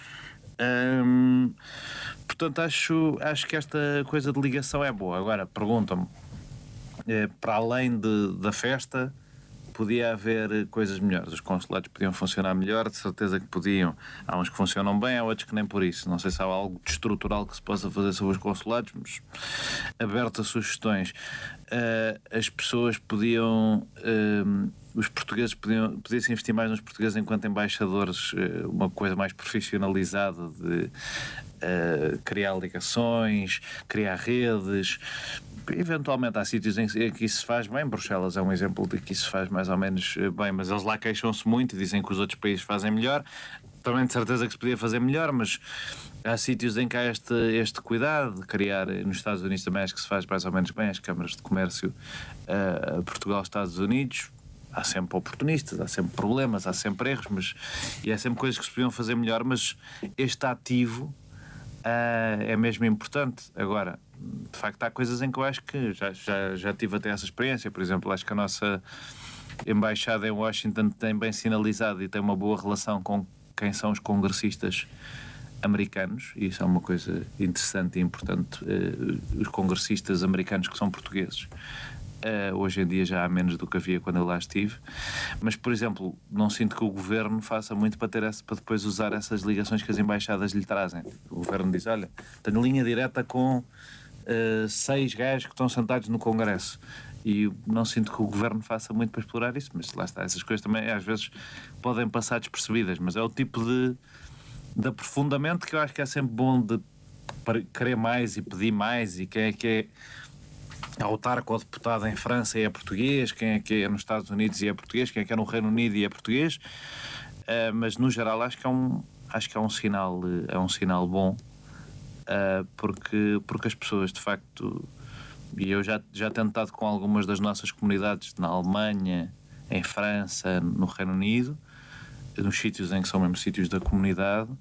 Portanto, acho que esta coisa de ligação é boa. Agora, perguntam-me, para além da festa, podia haver coisas melhores. Os consulados podiam funcionar melhor, de certeza que podiam. Há uns que funcionam bem, há outros que nem por isso. Não sei se há algo de estrutural que se possa fazer sobre os consulados, mas aberto a sugestões. As pessoas podiam... os portugueses podiam-se investir mais nos portugueses enquanto embaixadores, uma coisa mais profissionalizada de criar ligações, criar redes. Eventualmente há sítios em que isso se faz bem. Bruxelas é um exemplo de que isso se faz mais ou menos bem, mas eles lá queixam-se muito e dizem que os outros países fazem melhor. Também de certeza que se podia fazer melhor, mas há sítios em que há este cuidado de criar. Nos Estados Unidos também acho que se faz mais ou menos bem, as câmaras de comércio Portugal, Estados Unidos. Há sempre oportunistas, há sempre problemas, há sempre erros, e há sempre coisas que se podiam fazer melhor, mas este ativo é mesmo importante. Agora, de facto, há coisas em que eu acho que já tive até essa experiência. Por exemplo, acho que a nossa embaixada em Washington tem bem sinalizado e tem uma boa relação com quem são os congressistas americanos, e isso é uma coisa interessante e importante. Os congressistas americanos que são portugueses Hoje em dia já há menos do que havia quando eu lá estive. Mas, por exemplo, não sinto que o governo faça muito para depois usar essas ligações que as embaixadas lhe trazem. O governo diz, olha, tenho linha direta com 6 gajos que estão sentados no Congresso. E não sinto que o governo faça muito para explorar isso, mas lá está, essas coisas também às vezes podem passar despercebidas, mas é o tipo de aprofundamento que eu acho que é sempre bom de querer mais e pedir mais. E quem é que é autarca ou deputado em França e é português, quem é que é nos Estados Unidos e é português, quem é que é no Reino Unido e é português, mas no geral acho que é um sinal bom, porque as pessoas de facto, e eu já tenho estado com algumas das nossas comunidades na Alemanha, em França, no Reino Unido, nos sítios em que são mesmo sítios da comunidade,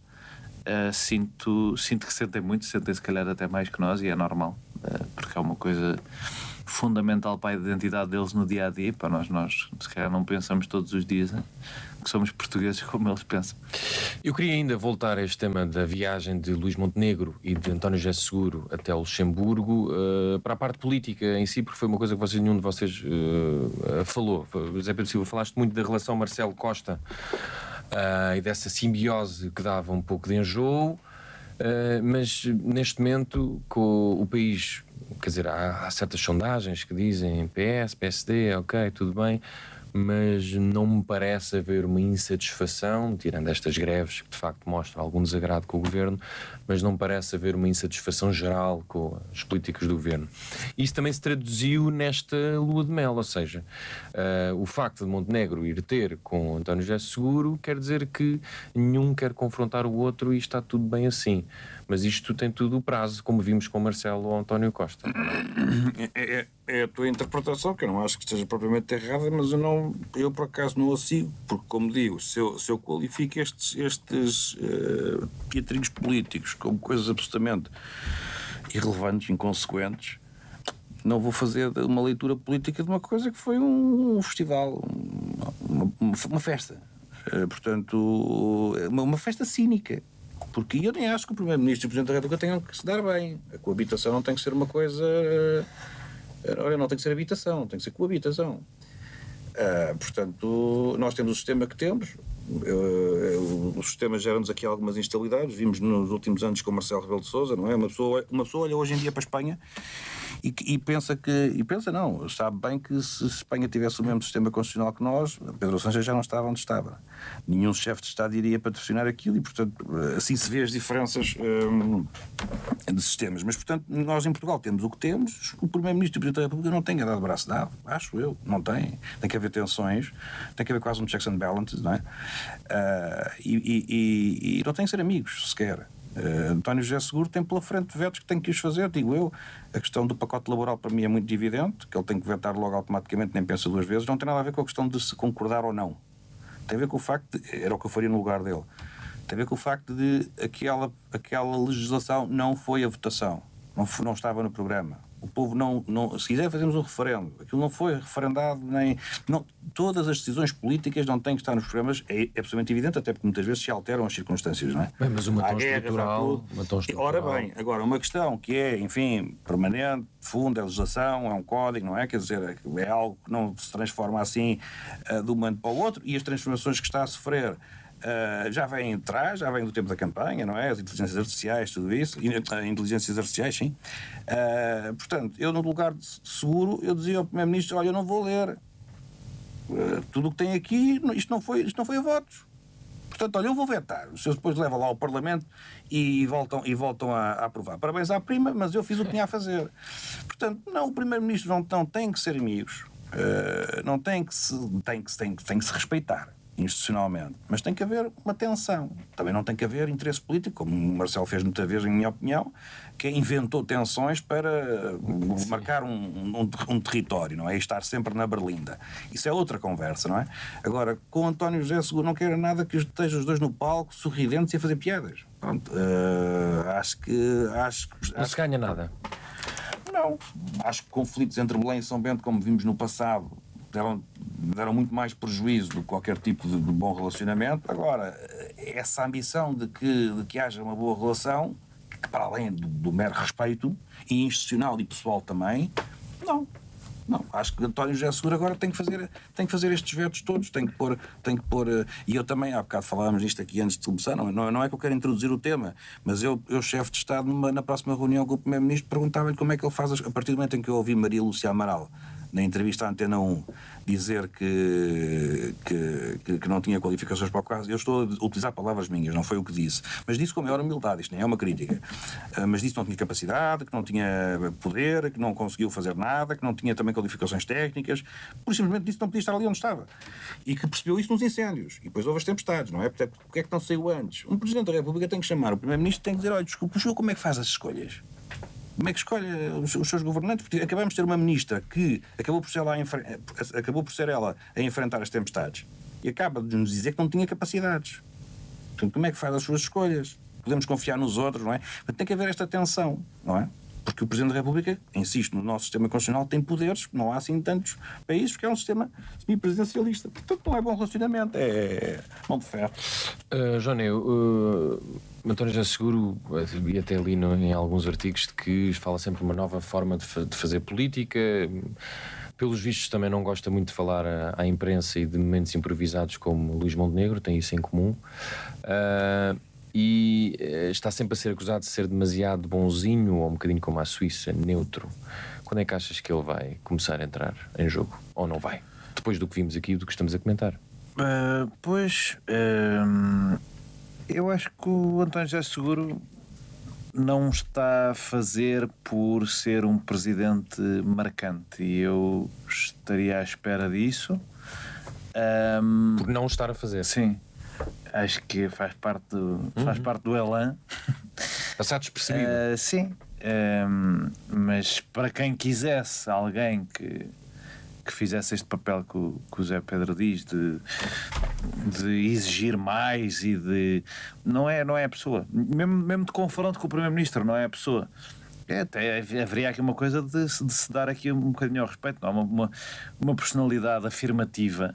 sinto que sentem se calhar até mais que nós, e é normal, porque é uma coisa fundamental para a identidade deles no dia a dia. Para nós se calhar não pensamos todos os dias, né? Que somos portugueses como eles pensam. Eu queria ainda voltar a este tema da viagem de Luís Montenegro e de António José Seguro até Luxemburgo, para a parte política em si, porque foi uma coisa que nenhum de vocês falou. José Pedro Silva, falaste muito da relação Marcelo Costa e dessa simbiose que dava um pouco de enjoo, mas neste momento, com o país, quer dizer, há certas sondagens que dizem PS, PSD, ok, tudo bem, mas não me parece haver uma insatisfação, tirando estas greves que de facto mostram algum desagrado com o governo, mas não parece haver uma insatisfação geral com as políticas do governo. Isso também se traduziu nesta lua de mel, ou seja, o facto de Montenegro ir ter com António José Seguro quer dizer que nenhum quer confrontar o outro e está tudo bem assim. Mas isto tem tudo o prazo, como vimos com Marcelo ou António Costa. É a tua interpretação, que eu não acho que esteja propriamente errada, mas eu por acaso não a sigo, porque, como digo, se eu qualifico estes teatrinhos políticos como coisas absolutamente irrelevantes, inconsequentes, não vou fazer uma leitura política de uma coisa que foi um festival, uma festa. Portanto, uma festa cínica. Porque eu nem acho que o Primeiro-Ministro e o Presidente da República tenham que se dar bem. A coabitação não tem que ser uma coisa... Olha, não tem que ser habitação, tem que ser coabitação. Portanto, nós temos o sistema que temos. O sistema gera-nos aqui algumas instabilidades. Vimos nos últimos anos com o Marcelo Rebelo de Sousa, não é? Uma pessoa olha hoje em dia para a Espanha e pensa não, sabe bem que se Espanha tivesse o mesmo sistema constitucional que nós, Pedro Sánchez já não estava onde estava. Nenhum chefe de Estado iria patrocinar aquilo e, portanto, assim se vê as diferenças de sistemas. Mas, portanto, nós em Portugal temos o que temos. O Primeiro-Ministro e o Presidente da República não têm a dar de braço dado, acho eu, não tem. Tem que haver tensões, tem que haver quase um checks and balances, não é? E não tem que ser amigos, sequer. António José Seguro tem pela frente vetos que tem que os fazer, digo eu. A questão do pacote laboral para mim é muito evidente, que ele tem que vetar logo automaticamente, nem pensa duas vezes. Não tem nada a ver com a questão de se concordar ou não. Tem a ver com o facto de, era o que eu faria no lugar dele, tem a ver com o facto de aquela legislação não foi a votação, não estava no programa. O povo não, se quiser fazemos um referendo, aquilo não foi referendado, todas as decisões políticas não têm que estar nos programas, é absolutamente evidente, até porque muitas vezes se alteram as circunstâncias, não é? Bem, mas uma tão estrutural... Ora bem, agora uma questão que é, enfim, permanente, funda, é legislação, é um código, não é? Quer dizer, é algo que não se transforma assim de um momento para o outro, e as transformações que está a sofrer já vêm atrás, já vêm do tempo da campanha, não é? As inteligências artificiais, tudo isso, inteligências artificiais, sim. Portanto, eu no lugar de Seguro, eu dizia ao Primeiro-Ministro, olha, eu não vou ler tudo o que tem aqui, isto não foi a votos. Portanto, olha, eu vou vetar. Os senhores depois levam lá ao Parlamento e voltam a aprovar. Parabéns à prima, mas eu fiz o que tinha a fazer. Portanto, não, o Primeiro-Ministro não tem que ser amigos, não tem que se respeitar institucionalmente, mas tem que haver uma tensão. Também não tem que haver interesse político, como o Marcelo fez muitas vezes, em minha opinião, que inventou tensões para marcar um território, não é? E estar sempre na berlinda. Isso é outra conversa, não é? Agora, com António José Seguro não quero nada que estejam os dois no palco, sorridentes e a fazer piadas. Pronto, acho que não se ganha nada. Não. Acho que conflitos entre Belém e São Bento, como vimos no passado, deram muito mais prejuízo do que qualquer tipo de bom relacionamento. Agora, essa ambição de que haja uma boa relação, que para além do mero respeito, e institucional e pessoal também, Não, acho que António José Seguro agora tem que fazer estes vetos todos, tem que pôr, e eu também, há bocado falávamos nisto aqui antes de começar, não é que eu quero introduzir o tema, mas eu chefe de Estado, na próxima reunião com o Primeiro-Ministro, perguntava-lhe como é que ele faz, a partir do momento em que eu ouvi Maria Lúcia Amaral, na entrevista à Antena 1, dizer que não tinha qualificações para o caso. Eu estou a utilizar palavras minhas, não foi o que disse, mas disse com a maior humildade, isto nem é uma crítica, mas disse que não tinha capacidade, que não tinha poder, que não conseguiu fazer nada, que não tinha também qualificações técnicas, por simplesmente disse que não podia estar ali onde estava, e que percebeu isso nos incêndios, e depois houve as tempestades, não é? Porque é que não saiu antes? Um Presidente da República tem que chamar o Primeiro-Ministro, tem que dizer: olha, desculpa, o senhor como é que faz as escolhas? Como é que escolhe os seus governantes? Porque acabamos de ter uma ministra que acabou por ser ela a enfrentar as tempestades e acaba de nos dizer que não tinha capacidades. Portanto, como é que faz as suas escolhas? Podemos confiar nos outros, não é? Mas tem que haver esta tensão, não é? Porque o Presidente da República, insisto, no nosso sistema constitucional tem poderes, não há assim tantos países, porque é um sistema semipresidencialista. Portanto, não é bom relacionamento, é mão de ferro. Joné, António José Seguro, e até li em alguns artigos, de que fala sempre uma nova forma de fazer política. Pelos vistos também não gosta muito de falar à imprensa e de momentos improvisados como Luís Montenegro, tem isso em comum. E está sempre a ser acusado de ser demasiado bonzinho, ou um bocadinho como a Suíça, neutro. Quando é que achas que ele vai começar a entrar em jogo? Ou não vai? Depois do que vimos aqui e do que estamos a comentar. Eu acho que o António José Seguro não está a fazer por ser um presidente marcante, e eu estaria à espera disso. Por não estar a fazer. Sim, acho que faz parte do elan. Passar despercebido. Sim, mas para quem quisesse alguém que fizesse este papel que o Zé Pedro diz, de exigir mais e de... Não é a pessoa. Mesmo de confronto com o Primeiro-Ministro, não é a pessoa. Até haveria aqui uma coisa de se dar aqui um bocadinho ao respeito, não? Uma personalidade afirmativa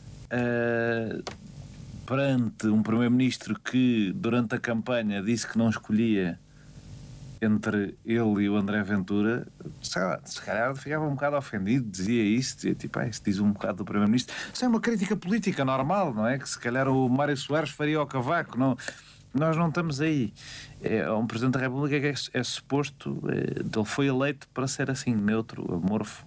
perante um Primeiro-Ministro que durante a campanha disse que não escolhia entre ele e o André Ventura. Sei lá, se calhar ficava um bocado ofendido, dizia isso, tipo, isso diz um bocado do Primeiro-Ministro. Isso é uma crítica política normal, não é? Que se calhar o Mário Soares faria ao cavaco. Não, nós não estamos aí. É um Presidente da República que é suposto, ele foi eleito para ser assim, neutro, amorfo,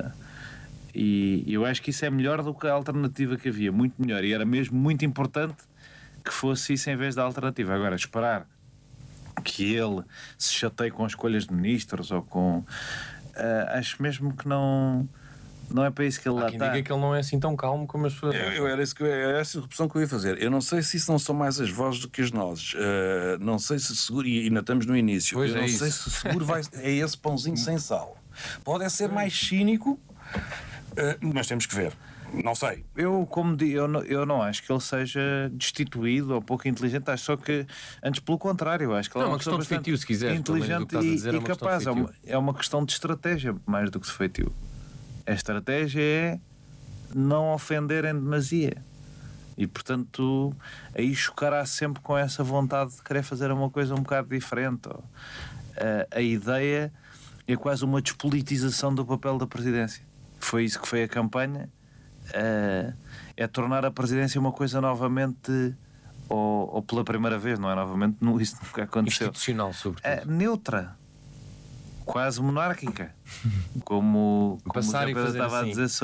e eu acho que isso é melhor do que a alternativa que havia, muito melhor, e era mesmo muito importante que fosse isso em vez da alternativa. Agora, esperar que ele se chateie com as escolhas de ministros ou com... acho mesmo que não é para isso que ele lá está. Diga que ele não é assim tão calmo como as pessoas. Era essa opção que eu ia fazer. Eu não sei se isso não são mais as vozes do que as nozes. Não sei se Seguro, e ainda estamos no início, pois eu não sei se Seguro é esse pãozinho sem sal. Pode ser mais cínico, mas temos que ver. Não sei. Eu não acho que ele seja destituído ou pouco inteligente. Acho só que, antes pelo contrário, acho que ele é uma questão de feitio, se quiser. Inteligente e capaz. É uma questão de estratégia mais do que de feitio. A estratégia é não ofender em demasia. E, portanto, aí chocará sempre com essa vontade de querer fazer uma coisa um bocado diferente. A ideia é quase uma despolitização do papel da presidência. Foi isso que foi a campanha. É tornar a presidência uma coisa novamente, ou pela primeira vez, não é novamente, isso nunca aconteceu. Institucional, sobretudo. Neutra. Quase monárquica. Como o Zé Pedro estava a dizer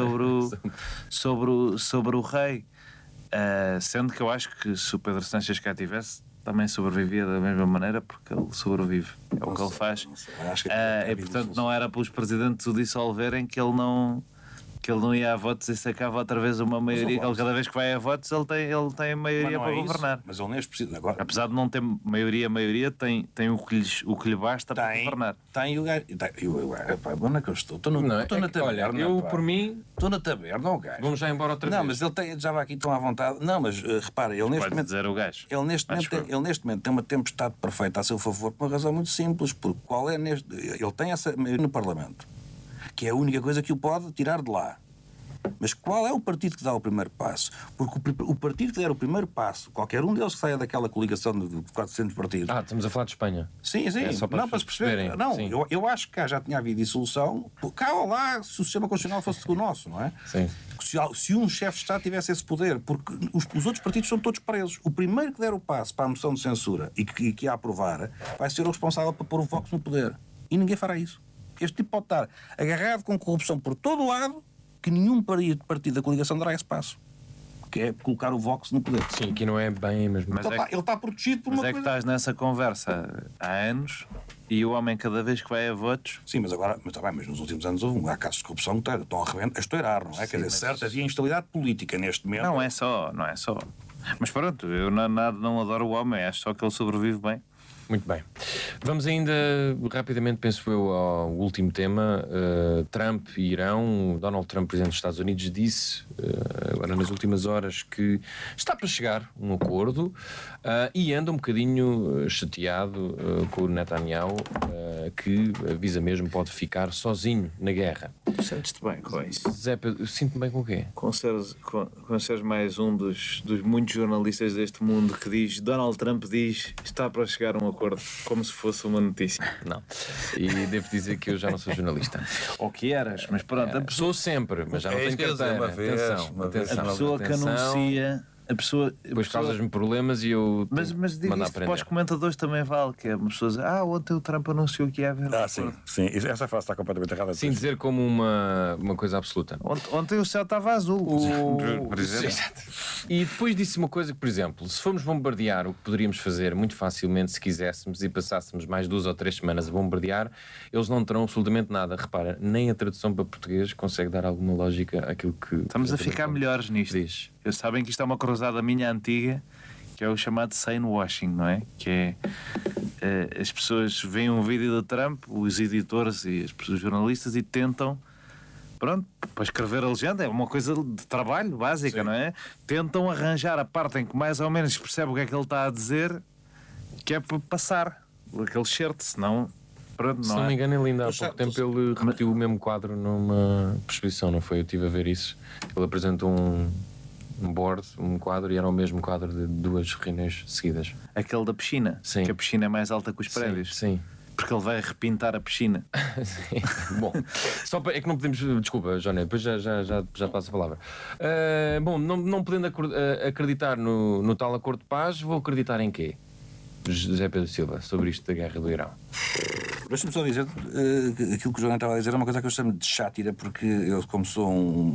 sobre o rei. Sendo que eu acho que se o Pedro Sanches cá tivesse, também sobrevivia da mesma maneira, porque ele sobrevive. É o que ele faz. E portanto não era pelos presidentes o dissolverem que ele não ia a votos e sacava outra vez uma maioria. Ele, cada vez que vai a votos, ele tem a maioria para governar. Mas ele neste preciso agora. Apesar de não ter maioria, tem o que lhe basta para governar. Tem o gajo. Onde é que eu estou? Estou na taberna. Olha, eu, por mim, estou na taberna, o gajo. Vamos já embora outra vez. Não, mas ele já vai aqui tão à vontade. Não, mas repara, ele neste momento. Dizer o gajo. Ele neste momento tem uma tempestade perfeita a seu favor por uma razão muito simples. Porque qual é ele tem essa maioria no Parlamento, que é a única coisa que o pode tirar de lá. Mas qual é o partido que dá o primeiro passo? Porque o partido que der o primeiro passo, qualquer um deles que saia daquela coligação de 400 partidos... Estamos a falar de Espanha. Sim, É só para não, para se perceber. Não, sim. eu acho que cá já tinha havido dissolução. Cá ou lá, se o sistema constitucional fosse o nosso, não é? Sim. Se um chefe de Estado tivesse esse poder, porque os outros partidos são todos presos. O primeiro que der o passo para a moção de censura e que a aprovar vai ser o responsável para pôr o Vox no poder. E ninguém fará isso. Este tipo pode estar agarrado com corrupção por todo o lado, que nenhum partido da coligação dará esse passo. Que é colocar o Vox no poder. Sim, aqui não é bem mesmo. Mas Ele está protegido por Mas uma é que coisa... estás nessa conversa há anos e o homem, cada vez que vai a votos. Sim, mas agora, mas nos últimos anos há casos de corrupção que estão a estourar, não é? Quer dizer, certo, havia instabilidade política neste momento. Não é só. Mas pronto, eu não adoro o homem, acho só que ele sobrevive bem. Muito bem. Vamos ainda rapidamente, penso eu, ao último tema. Trump e Irão. Donald Trump, presidente dos Estados Unidos, disse agora nas últimas horas que está para chegar um acordo e anda um bocadinho chateado com o Netanyahu, que avisa mesmo pode ficar sozinho na guerra. Sentes-te bem com isso? Zé, sinto-me bem com o quê? Com seres mais um dos muitos jornalistas deste mundo que diz, Donald Trump diz, está para chegar um acordo, como se fosse uma notícia. Não. E devo dizer que eu já não sou jornalista. Ou que eras, mas pronto, Sou sempre, mas já não É isso tenho que eu ia dizer, carteira. uma vez, uma vez. a pessoa que anuncia. Depois causas-me problemas e eu Mas digo mando isto aprender. para os comentadores também vale, que é uma pessoa dizer, ontem o Trump anunciou que ia haver um Sim, acordo. sim. Essa frase está completamente errada. Sim, dizer como uma coisa absoluta. Ontem o céu estava azul. Por exemplo. E depois disse uma coisa que, por exemplo, se formos bombardear, o que poderíamos fazer muito facilmente se quiséssemos e passássemos mais 2 ou 3 semanas a bombardear, eles não terão absolutamente nada. Repara, nem a tradução para português consegue dar alguma lógica àquilo que... Estamos a ficar melhores nisto. Diz. Eles sabem que isto é uma cruzada minha antiga, que é o chamado sane washing, não é? Que é as pessoas veem um vídeo do Trump, os editores e os jornalistas, e tentam, pronto, para escrever a legenda, é uma coisa de trabalho básica, não é? Tentam arranjar a parte em que mais ou menos percebe o que é que ele está a dizer, que é para passar aquele certo, senão... Pronto, Se não é? me engano, ele ainda há pouco tempo ele repetiu o mesmo quadro numa exposição, não foi? Eu estive a ver isso. Ele apresentou um board, um quadro, e era o mesmo quadro de 2 reuniões seguidas. Aquele da piscina, Sim. que a piscina é mais alta que os prédios. Sim. Porque ele vai repintar a piscina. Sim. Bom, é que não podemos. Desculpa, Joné, depois já passo a palavra. Bom, não podendo acreditar no tal acordo de paz, vou acreditar em quê? José Pedro Silva, sobre isto da guerra do Irão. Deixa-me só dizer aquilo que o João estava a dizer é uma coisa que eu chamo de sátira, porque eu, como sou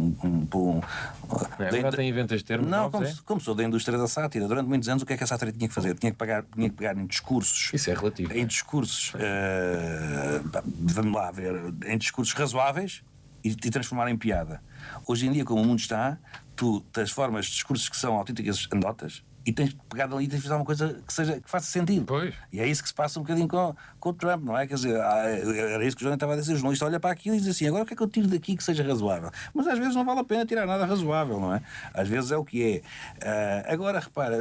Agora tem invento este termo. Não, novos, como sou da indústria da sátira, durante muitos anos o que é que a sátira tinha que fazer? Tinha que pegar em discursos. Isso é relativo. Em discursos, vamos lá ver, em discursos razoáveis e transformar em piada. Hoje em dia, como o mundo está, tu transformas discursos que são autênticas anedotas e tens que pegar ali e tens de fazer uma coisa que faça sentido. Pois. E é isso que se passa um bocadinho com o Trump, não é? Quer dizer, era isso que o João estava a dizer. O jornalista olha para aquilo e diz assim: agora o que é que eu tiro daqui que seja razoável? Mas às vezes não vale a pena tirar nada razoável, não é? Às vezes é o que é. Agora, repara,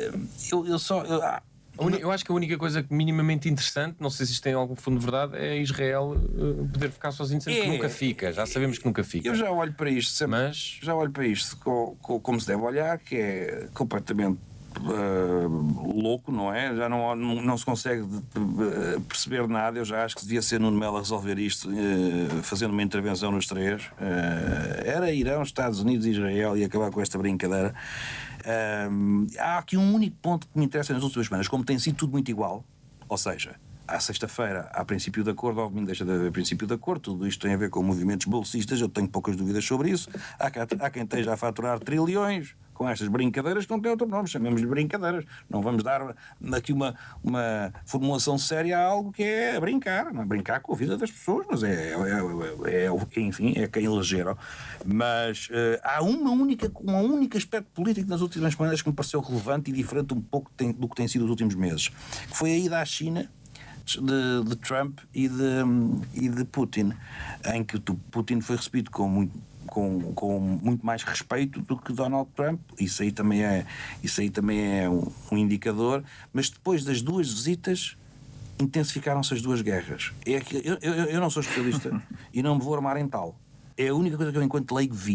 eu acho que a única coisa minimamente interessante, não sei se isto tem algum fundo de verdade, é Israel poder ficar sozinho, sendo que nunca fica. Já sabemos que nunca fica. Eu já olho para isto sempre, Mas... já olho para isto como se deve olhar, que é completamente louco, não é? Já não se consegue perceber nada. Eu já acho que devia ser Nuno Melo a resolver isto, fazendo uma intervenção nos 3. Era Irão, Estados Unidos e Israel, e acabar com esta brincadeira. Há aqui um único ponto que me interessa nas últimas semanas, como tem sido tudo muito igual, ou seja, à sexta-feira há princípio de acordo, ao domingo deixa de haver princípio de acordo. Tudo isto tem a ver com movimentos bolsistas, eu tenho poucas dúvidas sobre isso. Há quem esteja a faturar trilhões com estas brincadeiras que não têm outro nome, chamemos-lhe brincadeiras. Não vamos dar aqui uma formulação séria a algo que é brincar, não é brincar com a vida das pessoas, mas enfim, é quem elegeram. Mas há um único aspecto político nas últimas semanas que me pareceu relevante e diferente um pouco do que tem sido os últimos meses, que foi a ida à China de Trump e de Putin, em que Putin foi recebido com muito mais respeito do que Donald Trump. Isso aí também é um indicador. Mas depois das 2 visitas intensificaram-se as 2 guerras. Eu não sou especialista e não me vou armar em tal. É a única coisa que eu, enquanto leigo, vi.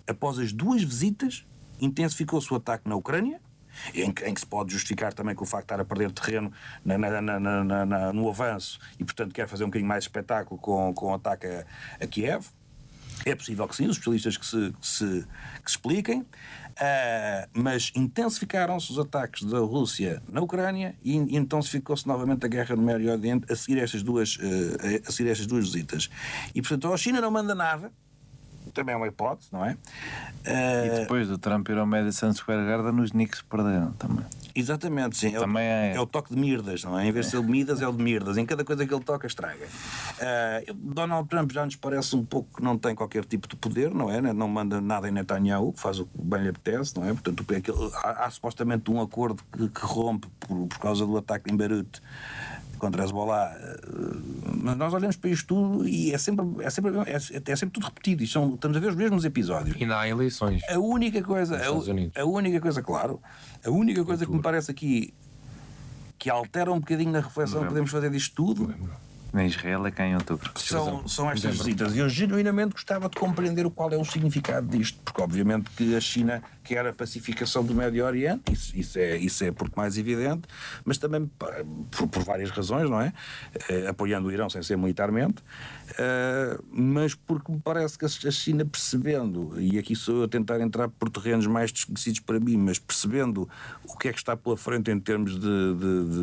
após as 2 visitas, intensificou-se o ataque na Ucrânia, em que se pode justificar também com o facto de estar a perder terreno no avanço e, portanto, quer fazer um bocadinho mais de espetáculo com o ataque a Kiev. É possível que sim, os especialistas que se expliquem, mas intensificaram-se os ataques da Rússia na Ucrânia e intensificou-se novamente a guerra no Médio Oriente a seguir estas duas visitas. E, portanto, a China não manda nada, também é uma hipótese, não é? E depois do Trump ir ao Madison Square Garden, os Knicks perderam também. Exatamente, sim. Também é o toque de Mirdas, não é? Em vez de ser de Midas, é o de Mirdas. Em cada coisa que ele toca, estraga. Donald Trump já nos parece um pouco que não tem qualquer tipo de poder, não é? Não manda nada em Netanyahu, faz o que bem lhe apetece, não é? Portanto, há supostamente um acordo que rompe por causa do ataque em Beirute contra a Hezbollah, mas nós olhamos para isto tudo e é sempre tudo repetido. Estamos a ver os mesmos episódios. E ainda há eleições. A única coisa, claro, a única coisa que me parece aqui que altera um bocadinho na reflexão que podemos fazer disto tudo Na Israel é cá em outubro. são estas visitas. E eu genuinamente gostava de compreender qual é o significado disto, porque obviamente que a China quer a pacificação do Médio Oriente, isso é por mais evidente, mas também por várias razões, não é? Apoiando o Irão sem ser militarmente, mas porque me parece que a China, percebendo, e aqui sou eu a tentar entrar por terrenos mais desconhecidos para mim, mas percebendo o que é que está pela frente em termos de